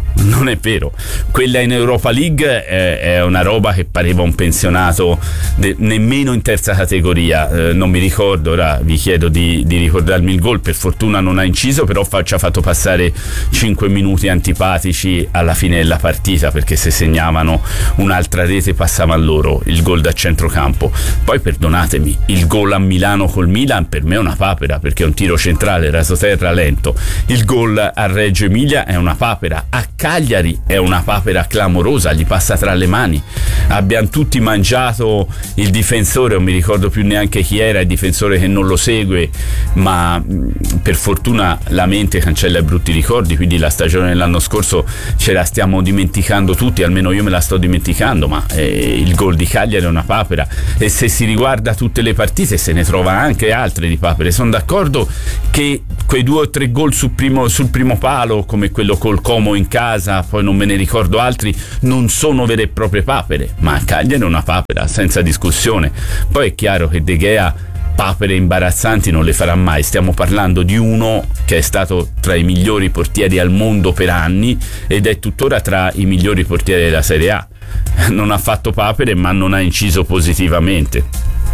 Quella in Europa League è una roba che pareva un pensionato nemmeno in terza categoria. Non mi ricordo, ora vi chiedo di ricordare darmi il gol. Per fortuna non ha inciso, però ci ha fatto passare 5 minuti antipatici alla fine della partita, perché se segnavano un'altra rete passava a loro il gol da centrocampo. Poi perdonatemi, il gol a Milano col Milan per me è una papera, perché è un tiro centrale rasoterra lento. Il gol a Reggio Emilia è una papera, a Cagliari è una papera clamorosa, gli passa tra le mani. Abbiamo tutti mangiato il difensore, non mi ricordo più neanche chi era il difensore che non lo segue, ma per fortuna la mente cancella i brutti ricordi, quindi la stagione dell'anno scorso ce la stiamo dimenticando tutti, almeno io me la sto dimenticando, ma il gol di Cagliari è una papera, e se si riguarda tutte le partite se ne trova anche altre di papere. Sono d'accordo che quei 2 o 3 gol sul primo palo, come quello col Como in casa, poi non me ne ricordo altri, non sono vere e proprie papere, ma Cagliari è una papera senza discussione. Poi è chiaro che De Gea papere imbarazzanti non le farà mai. Stiamo parlando di uno che è stato tra i migliori portieri al mondo per anni ed è tuttora tra i migliori portieri della Serie A. Non ha fatto papere, ma non ha inciso positivamente.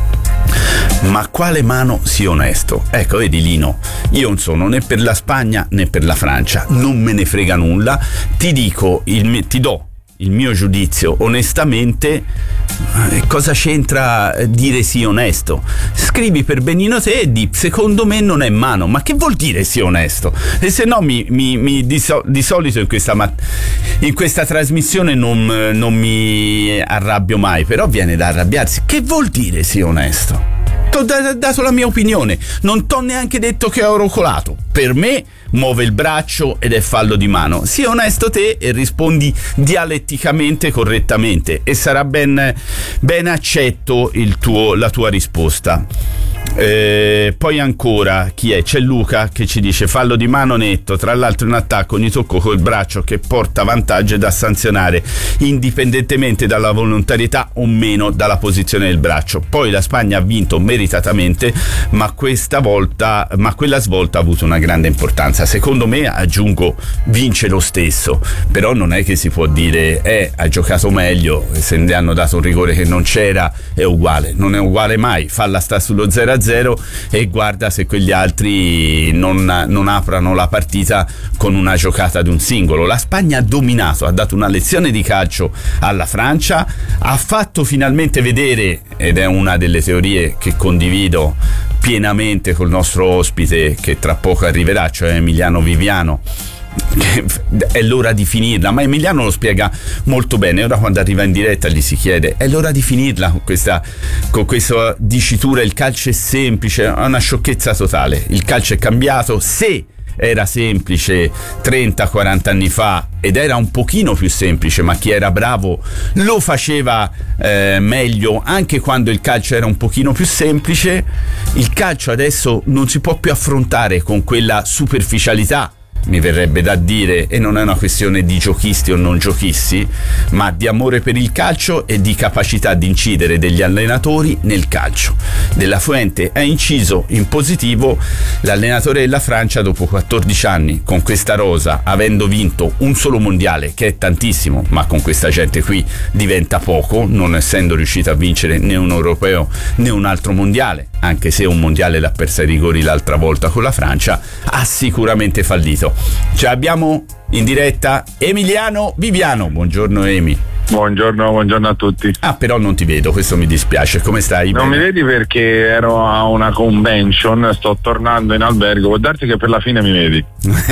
Ma quale mano, sia onesto? Ecco, vedi Lino, io non sono né per la Spagna né per la Francia, non me ne frega nulla, ti do il mio giudizio onestamente. Cosa c'entra dire sì onesto? Scrivi per benino te e di secondo me non è mano. Ma che vuol dire sì onesto? E se no di solito in questa trasmissione non mi arrabbio mai, però viene da arrabbiarsi. Che vuol dire sì onesto? T'ho dato la mia opinione, non t'ho neanche detto che ho rocolato. Per me muove il braccio ed è fallo di mano. Sii onesto te e rispondi dialetticamente correttamente e sarà ben accetto la tua risposta. Poi ancora chi è? C'è Luca che ci dice fallo di mano netto, tra l'altro un attacco ogni tocco col braccio che porta vantaggio e da sanzionare indipendentemente dalla volontarietà o meno dalla posizione del braccio. Poi la Spagna ha vinto meritatamente, ma quella svolta ha avuto una grande importanza. Secondo me, aggiungo, vince lo stesso, però non è che si può dire ha giocato meglio, se ne hanno dato un rigore che non c'era, è uguale. Non è uguale mai, falla sta sullo 0-0 e guarda se quegli altri non aprano la partita con una giocata di un singolo. La Spagna ha dominato, ha dato una lezione di calcio alla Francia, ha fatto finalmente vedere, ed è una delle teorie che condivido pienamente col nostro ospite che tra poco arriverà, cioè Emiliano Viviano, è l'ora di finirla, ma Emiliano lo spiega molto bene. Ora quando arriva in diretta gli si chiede è l'ora di finirla con questa dicitura il calcio è semplice, è una sciocchezza totale. Il calcio è cambiato, se era semplice 30-40 anni fa ed era un pochino più semplice, ma chi era bravo lo faceva meglio anche quando il calcio era un pochino più semplice. Il calcio adesso non si può più affrontare con quella superficialità, mi verrebbe da dire, e non è una questione di giochisti o non giochisti, ma di amore per il calcio e di capacità di incidere degli allenatori nel calcio. De La Fuente ha inciso in positivo. L'allenatore della Francia dopo 14 anni con questa rosa, avendo vinto un solo mondiale, che è tantissimo, ma con questa gente qui diventa poco, non essendo riuscito a vincere né un europeo né un altro mondiale, anche se un mondiale l'ha persa ai rigori l'altra volta con la Francia, ha sicuramente fallito. Cioè abbiamo in diretta Emiliano Viviano. Buongiorno Emi. Buongiorno a tutti. Ah, però non ti vedo, questo mi dispiace. Come stai? Non mi vedi perché ero a una convention, sto tornando in albergo, può darsi che per la fine mi vedi.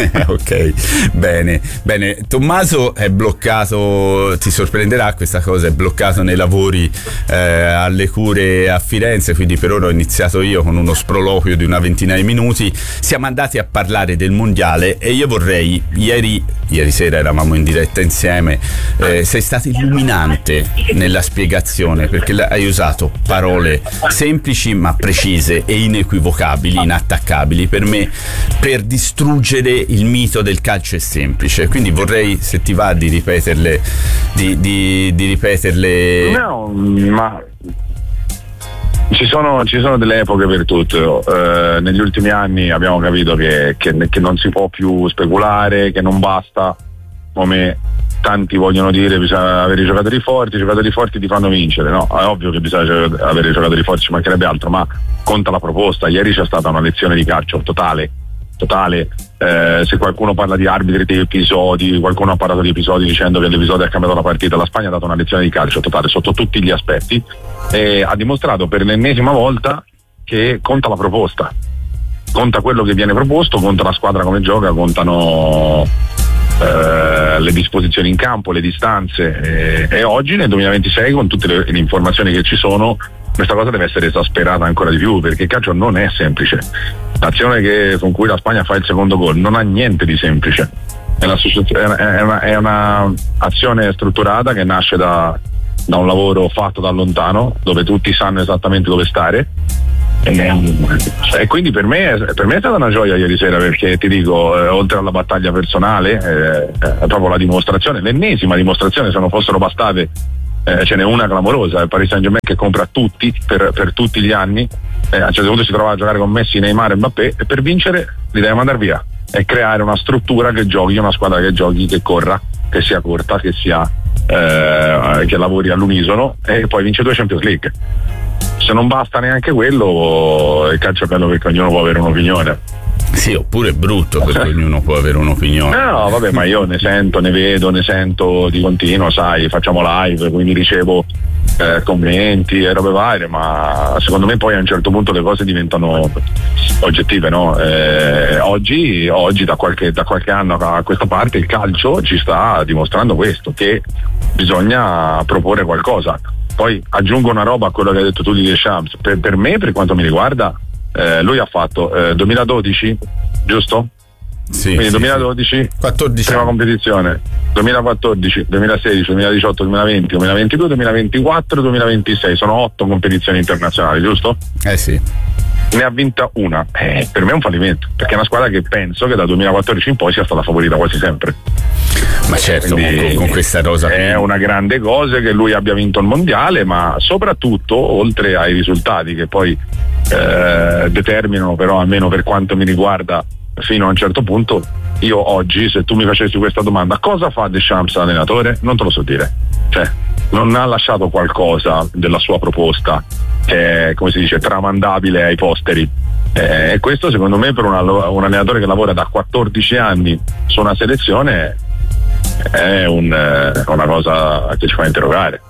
Ok, bene. Tommaso è bloccato, ti sorprenderà questa cosa, è bloccato nei lavori alle cure a Firenze, quindi per ora ho iniziato io con uno sproloquio di una ventina di minuti. Siamo andati a parlare del mondiale e io vorrei, ieri sera eravamo in diretta insieme, sei stato illuminante nella spiegazione, perché hai usato parole semplici ma precise e inequivocabili, inattaccabili per me, per distruggere il mito del calcio è semplice. Quindi vorrei, se ti va, di ripeterle di ripeterle. No, ma ci sono delle epoche per tutto. Negli ultimi anni abbiamo capito che non si può più speculare, che non basta come tanti vogliono dire bisogna avere i giocatori forti ti fanno vincere. No, è ovvio che bisogna avere i giocatori forti, ci mancherebbe altro, ma conta la proposta. Ieri c'è stata una lezione di calcio totale. Se qualcuno parla di arbitri, di episodi, qualcuno ha parlato di episodi dicendo che l'episodio ha cambiato la partita, la Spagna ha dato una lezione di calcio totale sotto tutti gli aspetti e ha dimostrato per l'ennesima volta che conta la proposta, conta quello che viene proposto, conta la squadra come gioca, contano le disposizioni in campo, le distanze e oggi nel 2026 con tutte le informazioni che ci sono questa cosa deve essere esasperata ancora di più, perché il calcio non è semplice. L'azione con cui la Spagna fa il secondo gol non ha niente di semplice, è una azione strutturata che nasce da un lavoro fatto da lontano, dove tutti sanno esattamente dove stare e quindi per me è stata una gioia ieri sera, perché ti dico, oltre alla battaglia personale è proprio la dimostrazione, l'ennesima dimostrazione, se non fossero bastate ce n'è una clamorosa, il Paris Saint-Germain che compra tutti per tutti gli anni, a un certo punto si trova a giocare con Messi, Neymar e Mbappé e per vincere li deve mandare via e creare una struttura che giochi, una squadra che giochi, che corra, che sia corta, che sia che lavori all'unisono e poi vince 2 Champions League. Se non basta neanche quello, il calcio è bello perché ognuno può avere un'opinione. Sì, oppure è brutto perché ognuno può avere un'opinione. No, vabbè, ma io ne sento di continuo, sai, facciamo live, quindi ricevo commenti e robe varie, ma secondo me poi a un certo punto le cose diventano oggettive, no? Oggi da qualche anno a questa parte il calcio ci sta dimostrando questo, che bisogna proporre qualcosa. Poi aggiungo una roba a quello che hai detto tu di Deschamps. Per me, per quanto mi riguarda, lui ha fatto 2012, giusto? Sì. Quindi 2012, 14 prima competizione, 2014, 2016, 2018, 2020, 2022, 2024, 2026, sono 8 competizioni internazionali, giusto? Sì. Ne ha vinta una. Per me è un fallimento, perché è una squadra che penso che dal 2014 in poi sia stata favorita quasi sempre. Ma certo, con questa rosa è una grande cosa che lui abbia vinto il mondiale, ma soprattutto, oltre ai risultati che poi determinano, però almeno per quanto mi riguarda fino a un certo punto, io oggi, se tu mi facessi questa domanda, cosa fa Deschamps allenatore? Non te lo so dire. Cioè, non ha lasciato qualcosa della sua proposta che è, come si dice, tramandabile ai posteri. E questo secondo me per un allenatore che lavora da 14 anni su una selezione è una cosa che ci fa interrogare.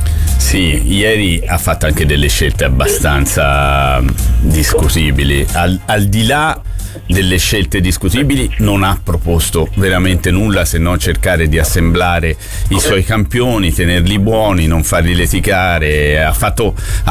Sì, ieri ha fatto anche delle scelte abbastanza discutibili. Al di là delle scelte discutibili, non ha proposto veramente nulla se non cercare di assemblare i suoi campioni, tenerli buoni, non farli litigare. Ha fatto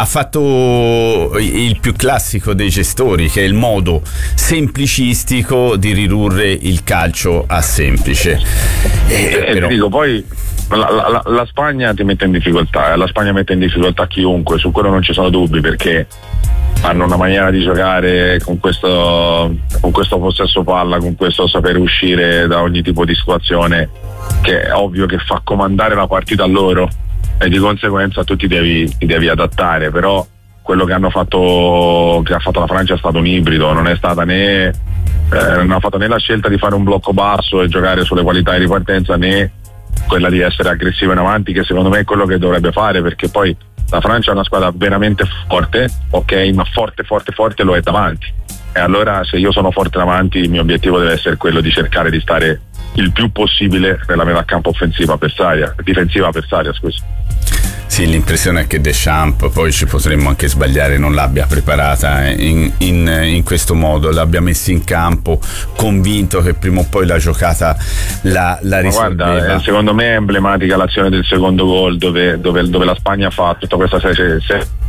il più classico dei gestori, che è il modo semplicistico di ridurre il calcio a semplice. Però... Ti dico, poi la Spagna ti mette in difficoltà, la Spagna mette in difficoltà chiunque, su quello non ci sono dubbi, perché hanno una maniera di giocare con questo possesso palla, con questo saper uscire da ogni tipo di situazione, che è ovvio che fa comandare la partita a loro e di conseguenza tu ti devi adattare. Però quello che ha fatto la Francia è stato un ibrido, non è stata non ha fatto né la scelta di fare un blocco basso e giocare sulle qualità di ripartenza, né quella di essere aggressivo in avanti, che secondo me è quello che dovrebbe fare, perché poi la Francia è una squadra veramente forte, ok, ma forte lo è davanti, e allora se io sono forte davanti il mio obiettivo deve essere quello di cercare di stare il più possibile nella metà campo difensiva avversaria, scusa. Sì, l'impressione è che Deschamps, poi ci potremmo anche sbagliare, non l'abbia preparata in questo modo, l'abbia messa in campo convinto che prima o poi la giocata la risolveva. Guarda, secondo me è emblematica l'azione del secondo gol dove la Spagna fa tutta questa serie.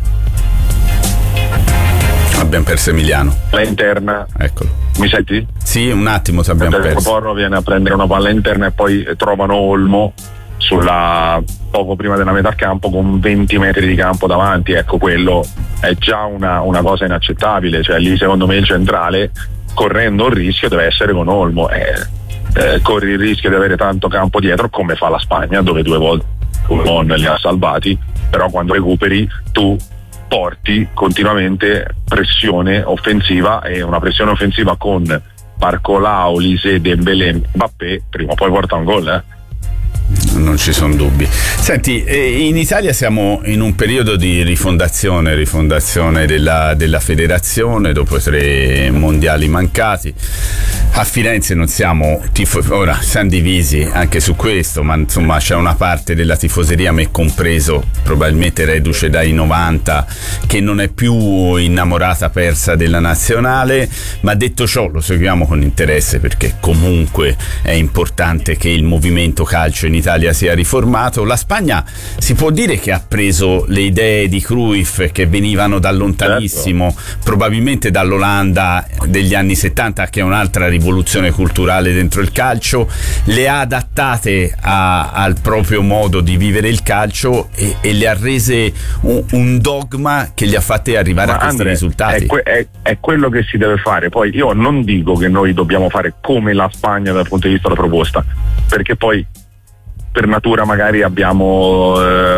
Abbiamo perso Emiliano. La interna. Eccolo. Mi senti? Sì, un attimo ti abbiamo perso. Porro viene a prendere una palla interna e poi trovano Olmo poco prima della metà campo con 20 metri di campo davanti. Ecco, quello è già una cosa inaccettabile. Cioè lì secondo me il centrale, correndo il rischio, deve essere con Olmo. Corri il rischio di avere tanto campo dietro, come fa la Spagna, dove 2 volte non li ha salvati, però quando recuperi tu porti continuamente pressione offensiva, e una pressione offensiva con Barcola, Olise, Dembélé, Mbappé prima o poi porta un gol. non ci sono dubbi. Senti, in Italia siamo in un periodo di rifondazione della federazione dopo 3 mondiali mancati. A Firenze non siamo ora siamo divisi anche su questo, ma insomma c'è una parte della tifoseria, me compreso, probabilmente reduce dai 90, che non è più innamorata persa della nazionale, ma detto ciò lo seguiamo con interesse perché comunque è importante che il movimento calcio in Italia sia riformato. La Spagna si può dire che ha preso le idee di Cruyff che venivano da lontanissimo, probabilmente dall'Olanda degli anni 70, che è un'altra rivoluzione culturale dentro il calcio, le ha adattate al proprio modo di vivere il calcio e le ha rese un dogma che li ha fatti arrivare a questi risultati. È quello che si deve fare. Poi io non dico che noi dobbiamo fare come la Spagna dal punto di vista della proposta, perché poi per natura magari abbiamo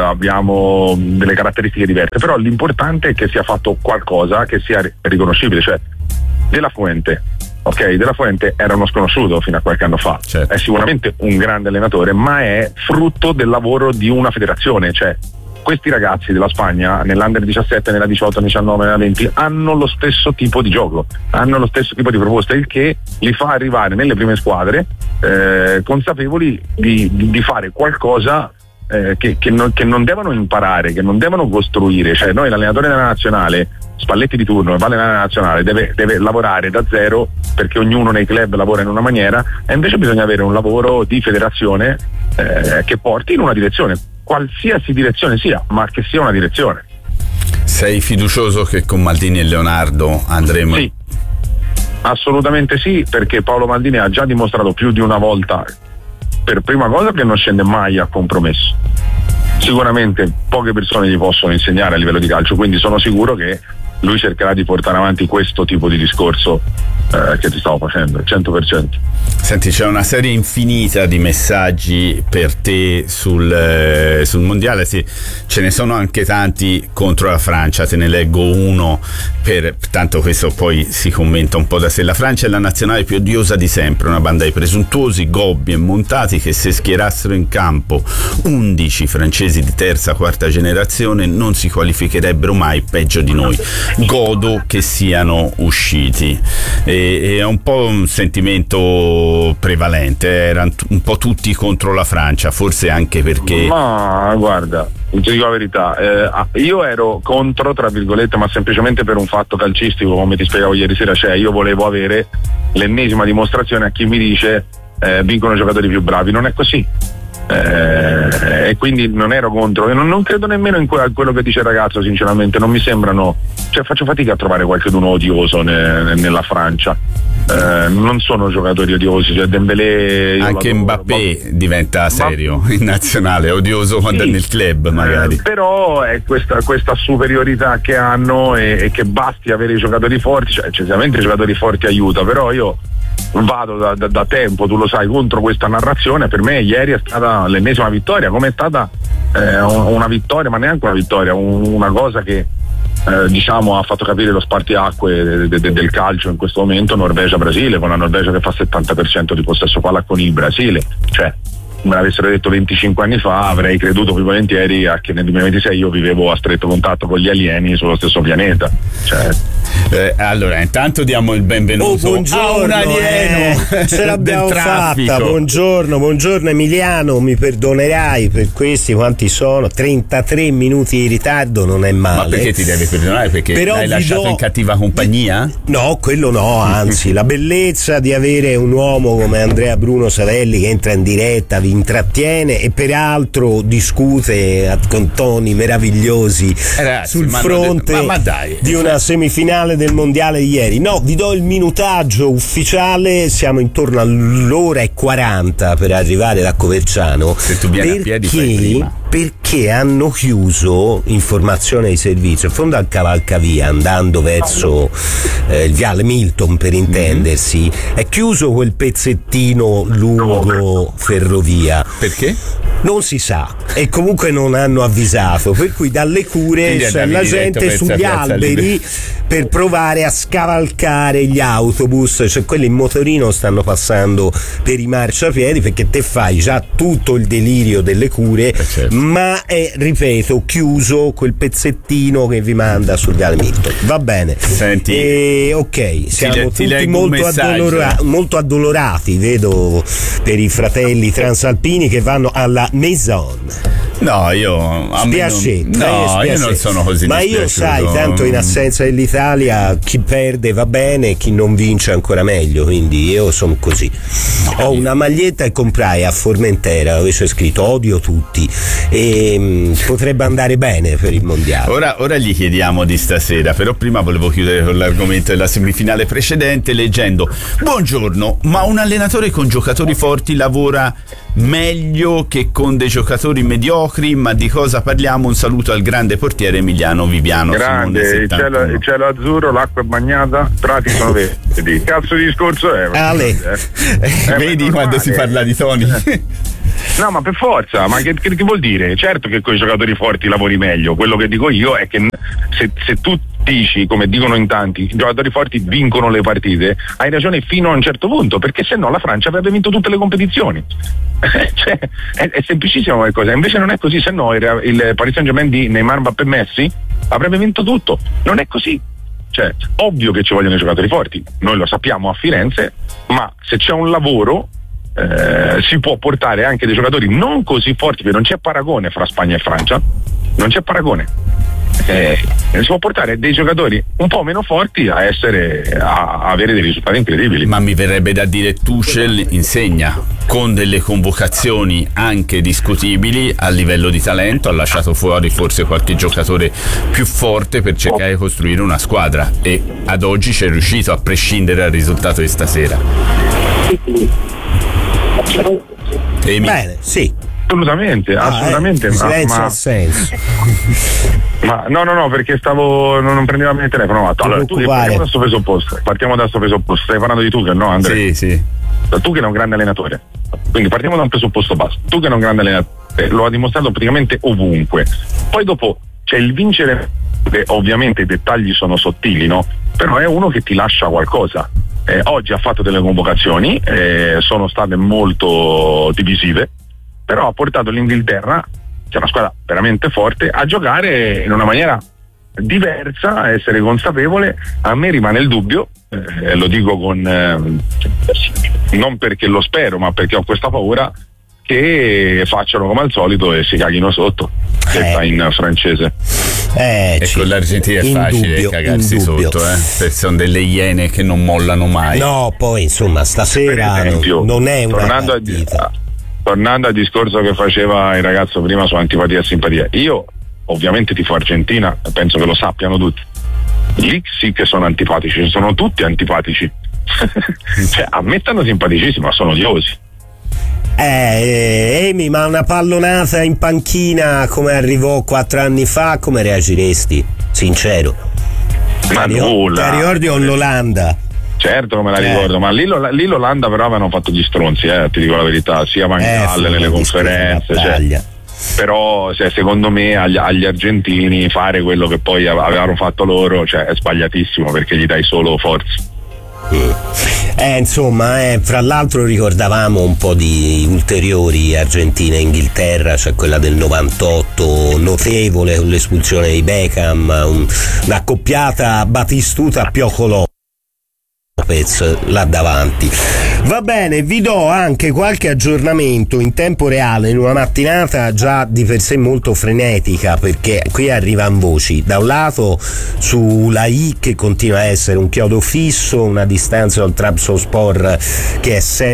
delle caratteristiche diverse, però l'importante è che sia fatto qualcosa che sia riconoscibile. Cioè De La Fuente era uno sconosciuto fino a qualche anno fa, certo. È sicuramente un grande allenatore, ma è frutto del lavoro di una federazione. Cioè questi ragazzi della Spagna nell'Under 17, nella 18, 19, nella 20 hanno lo stesso tipo di gioco, hanno lo stesso tipo di proposta, il che li fa arrivare nelle prime squadre consapevoli di fare qualcosa che non devono imparare, che non devono costruire. Cioè noi, l'allenatore della nazionale, Spalletti di turno, che va allenare la nazionale, deve lavorare da zero, perché ognuno nei club lavora in una maniera, e invece bisogna avere un lavoro di federazione che porti in una direzione, qualsiasi direzione sia, ma che sia una direzione. Sei fiducioso che con Maldini e Leonardo andremo? Sì, assolutamente sì, perché Paolo Maldini ha già dimostrato più di una volta, per prima cosa, che non scende mai a compromesso. Sicuramente poche persone gli possono insegnare a livello di calcio, quindi sono sicuro che lui cercherà di portare avanti questo tipo di discorso che ti stavo facendo, 100%. Senti, c'è una serie infinita di messaggi per te sul mondiale, sì, ce ne sono anche tanti contro la Francia, te ne leggo uno, tanto questo poi si commenta un po' da sé. La Francia è la nazionale più odiosa di sempre, una banda di presuntuosi, gobbi e montati che, se schierassero in campo 11 francesi di terza, quarta generazione, non si qualificherebbero mai peggio di noi. Godo che siano usciti. È un po' un sentimento prevalente, erano un po' tutti contro la Francia, forse anche perché... Ma guarda, ti dico la verità, io ero contro, tra virgolette, ma semplicemente per un fatto calcistico, come ti spiegavo ieri sera. Cioè io volevo avere l'ennesima dimostrazione a chi mi dice vincono i giocatori più bravi. Non è così. E quindi non ero contro, e non credo nemmeno in quello che dice il ragazzo, sinceramente. Non mi sembrano, cioè faccio fatica a trovare qualcuno odioso nella Francia. Non sono giocatori odiosi, cioè Dembélé, anche Mbappé diventa serio in nazionale, odioso quando è nel club magari, però è questa superiorità che hanno, e che basti avere i giocatori forti. Cioè certamente i giocatori forti aiuta, però io vado da tempo, tu lo sai, contro questa narrazione. Per me ieri è stata l'ennesima vittoria, come è stata una vittoria, ma neanche una vittoria, una cosa che diciamo ha fatto capire lo spartiacque del calcio in questo momento. Norvegia-Brasile, con la Norvegia che fa 70% di possesso palla con il Brasile. Cioè, me l'avessero detto 25 anni fa, avrei creduto più volentieri che nel 2026 io vivevo a stretto contatto con gli alieni sullo stesso pianeta. Cioè, allora intanto diamo il benvenuto a un alieno, ce l'abbiamo fatta. Buongiorno Emiliano, mi perdonerai per questi, quanti sono? 33 minuti di ritardo, non è male. Ma perché ti devi perdonare? Perché però l'hai lasciato in cattiva compagnia? No, quello no, anzi la bellezza di avere un uomo come Andrea Bruno Savelli che entra in diretta, vi intrattiene e peraltro discute con toni meravigliosi sul fronte di una semifinale del mondiale di ieri. No, vi do il minutaggio ufficiale, siamo intorno all'ora e 40 per arrivare da Coverciano. Se tu vieni a piedi fai prima. perché hanno chiuso, informazione di servizio, in fondo al cavalcavia, andando verso il viale Milton per intendersi, è chiuso quel pezzettino lungo ferrovia. Perché? Non si sa, e comunque non hanno avvisato, per cui dalle cure c'è la gente sugli alberi per provare a scavalcare gli autobus, cioè quelli in motorino stanno passando per i marciapiedi, perché te fai già tutto il delirio delle cure, ma è, ripeto, chiuso quel pezzettino che vi manda sul viale Milton. Va bene. Senti, ok, siamo ti tutti molto addolorati, vedo, per i fratelli transalpini che vanno alla Maison. No, io non sono così. Ma io, sai, tanto in assenza dell'Italia chi perde va bene, chi non vince ancora meglio, quindi io sono così. Ho una maglietta che comprai a Formentera dove c'è scritto odio tutti, e potrebbe andare bene per il mondiale. Ora gli chiediamo di stasera, però prima volevo chiudere con l'argomento della semifinale precedente leggendo: buongiorno, ma un allenatore con giocatori forti lavora meglio che con dei giocatori mediocri, ma di cosa parliamo? Un saluto al grande portiere Emiliano Viviano. Grande, il cielo azzurro, l'acqua è bagnata, prati sono verdi. Cazzo di discorso è? Vedi quando si parla di Toni? No, ma per forza, ma che vuol dire? Certo che con i giocatori forti lavori meglio. Quello che dico io è che se tu dici, come dicono in tanti, i giocatori forti vincono le partite, hai ragione fino a un certo punto, perché se no la Francia avrebbe vinto tutte le competizioni. Cioè, è semplicissima come cosa, invece non è così, se no il Paris Saint-Germain di Neymar, Mbappé, Messi avrebbe vinto tutto. Non è così. Cioè, ovvio che ci vogliono i giocatori forti, noi lo sappiamo a Firenze, ma se c'è un lavoro si può portare anche dei giocatori non così forti, perché non c'è paragone fra Spagna e Francia, non c'è paragone. Si può portare dei giocatori un po' meno forti a avere dei risultati incredibili. Ma mi verrebbe da dire, Tuchel insegna con delle convocazioni anche discutibili a livello di talento, ha lasciato fuori forse qualche giocatore più forte per cercare di costruire una squadra, e ad oggi ci è riuscito, a prescindere dal risultato di stasera. Bene, sì. Assolutamente. Silenzio ha senso. Ma no, perché non prendeva bene il telefono. Allora, partiamo da sto presupposto. Stai parlando di Tuchel, no, Andrea? Sì. Tuchel è un grande allenatore. Quindi partiamo da un presupposto basso. Tuchel è un grande allenatore, lo ha dimostrato praticamente ovunque. Poi dopo c'è il vincere, che ovviamente i dettagli sono sottili, no? Però è uno che ti lascia qualcosa. Oggi ha fatto delle convocazioni, sono state molto divisive, però ha portato l'Inghilterra, che è una squadra veramente forte, a giocare in una maniera diversa, a essere consapevole. A me rimane il dubbio, lo dico con non perché lo spero, ma perché ho questa paura che facciano come al solito e si caghino sotto, che sta in francese. E con l'Argentina è facile cagarsi sotto, perché sono delle iene che non mollano mai. No, poi insomma stasera per esempio, non è una tornando al discorso che faceva il ragazzo prima su antipatia e simpatia, io ovviamente tifo Argentina, penso che lo sappiano tutti. Lì sì che sono antipatici, sono tutti antipatici. Cioè, a me stanno simpaticissimi, ma sono odiosi. Emi, ma una pallonata in panchina come arrivò 4 anni fa, come reagiresti? Sincero. Ma nulla. Ti ricordi con l'Olanda? Certo che me la ricordo, ma lì l'Olanda però avevano fatto gli stronzi, ti dico la verità, sia Van Gaal nelle conferenze, però secondo me agli argentini fare quello che poi avevano fatto loro, è sbagliatissimo, perché gli dai solo forza. Insomma, fra l'altro ricordavamo un po' di ulteriori Argentina e Inghilterra, quella del 98 notevole con l'espulsione di Beckham, un'accoppiata Batistuta-Pioco Lopez là davanti. Va bene, vi do anche qualche aggiornamento in tempo reale in una mattinata già di per sé molto frenetica, perché qui arrivano voci da un lato su la I, che continua a essere un chiodo fisso, una distanza dal Trabzonspor che è sempre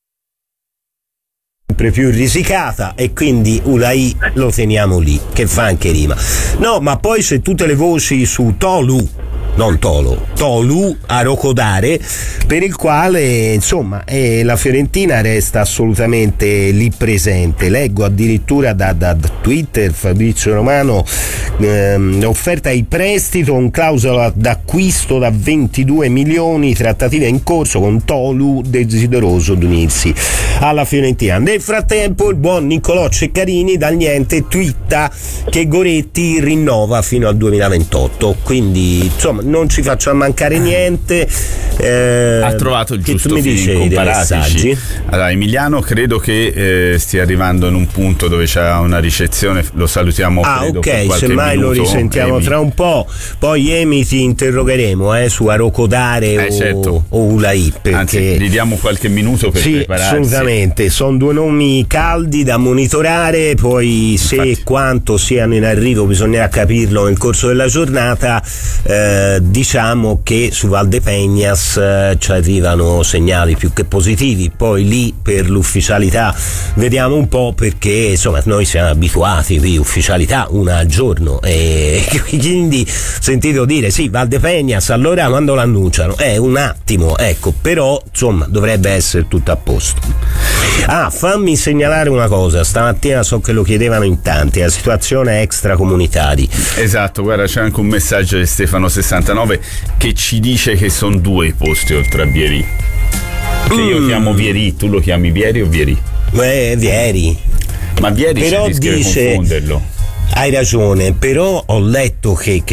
più risicata, e quindi Ulai lo teniamo lì, che fa anche rima. No, ma poi c'è tutte le voci su Tolu, non Tolu a Rocodare, per il quale insomma la Fiorentina resta assolutamente lì presente. Leggo addirittura da Twitter Fabrizio Romano, offerta di prestito con clausola d'acquisto da 22 milioni, trattativa in corso con Tolu desideroso d'unirsi alla Fiorentina. Nel frattempo il buon Niccolò Ceccarini dal niente twitta che Goretti rinnova fino al 2028, quindi insomma non ci faccia mancare niente. Ha trovato il giusto feeling con Paratici. Allora, Emiliano credo che stia arrivando in un punto dove c'è una ricezione, lo salutiamo credo per qualche semmai minuto. Lo risentiamo tra un po', poi Emi ti interrogeremo su Arocodare certo. o Ulai, perché anzi gli diamo qualche minuto per prepararsi. Assolutamente, sono due nomi caldi da monitorare, poi se e quanto siano in arrivo bisognerà capirlo nel corso della giornata. Diciamo che su Valdepeñas ci arrivano segnali più che positivi, poi lì per l'ufficialità vediamo un po', perché insomma noi siamo abituati qui ufficialità una al giorno, e quindi sentito dire sì Valdepeñas, allora quando l'annunciano un attimo, ecco, però insomma dovrebbe essere tutto a posto. Fammi segnalare una cosa, stamattina so che lo chiedevano in tanti, la situazione extracomunitari. Esatto, guarda, c'è anche un messaggio di Stefano69 che ci dice che sono 2 i posti oltre a Vieri, che io chiamo Vieri, tu lo chiami Vieri o Vieri? Vieri. Ma Vieri però dice confonderlo. Hai ragione, però ho letto che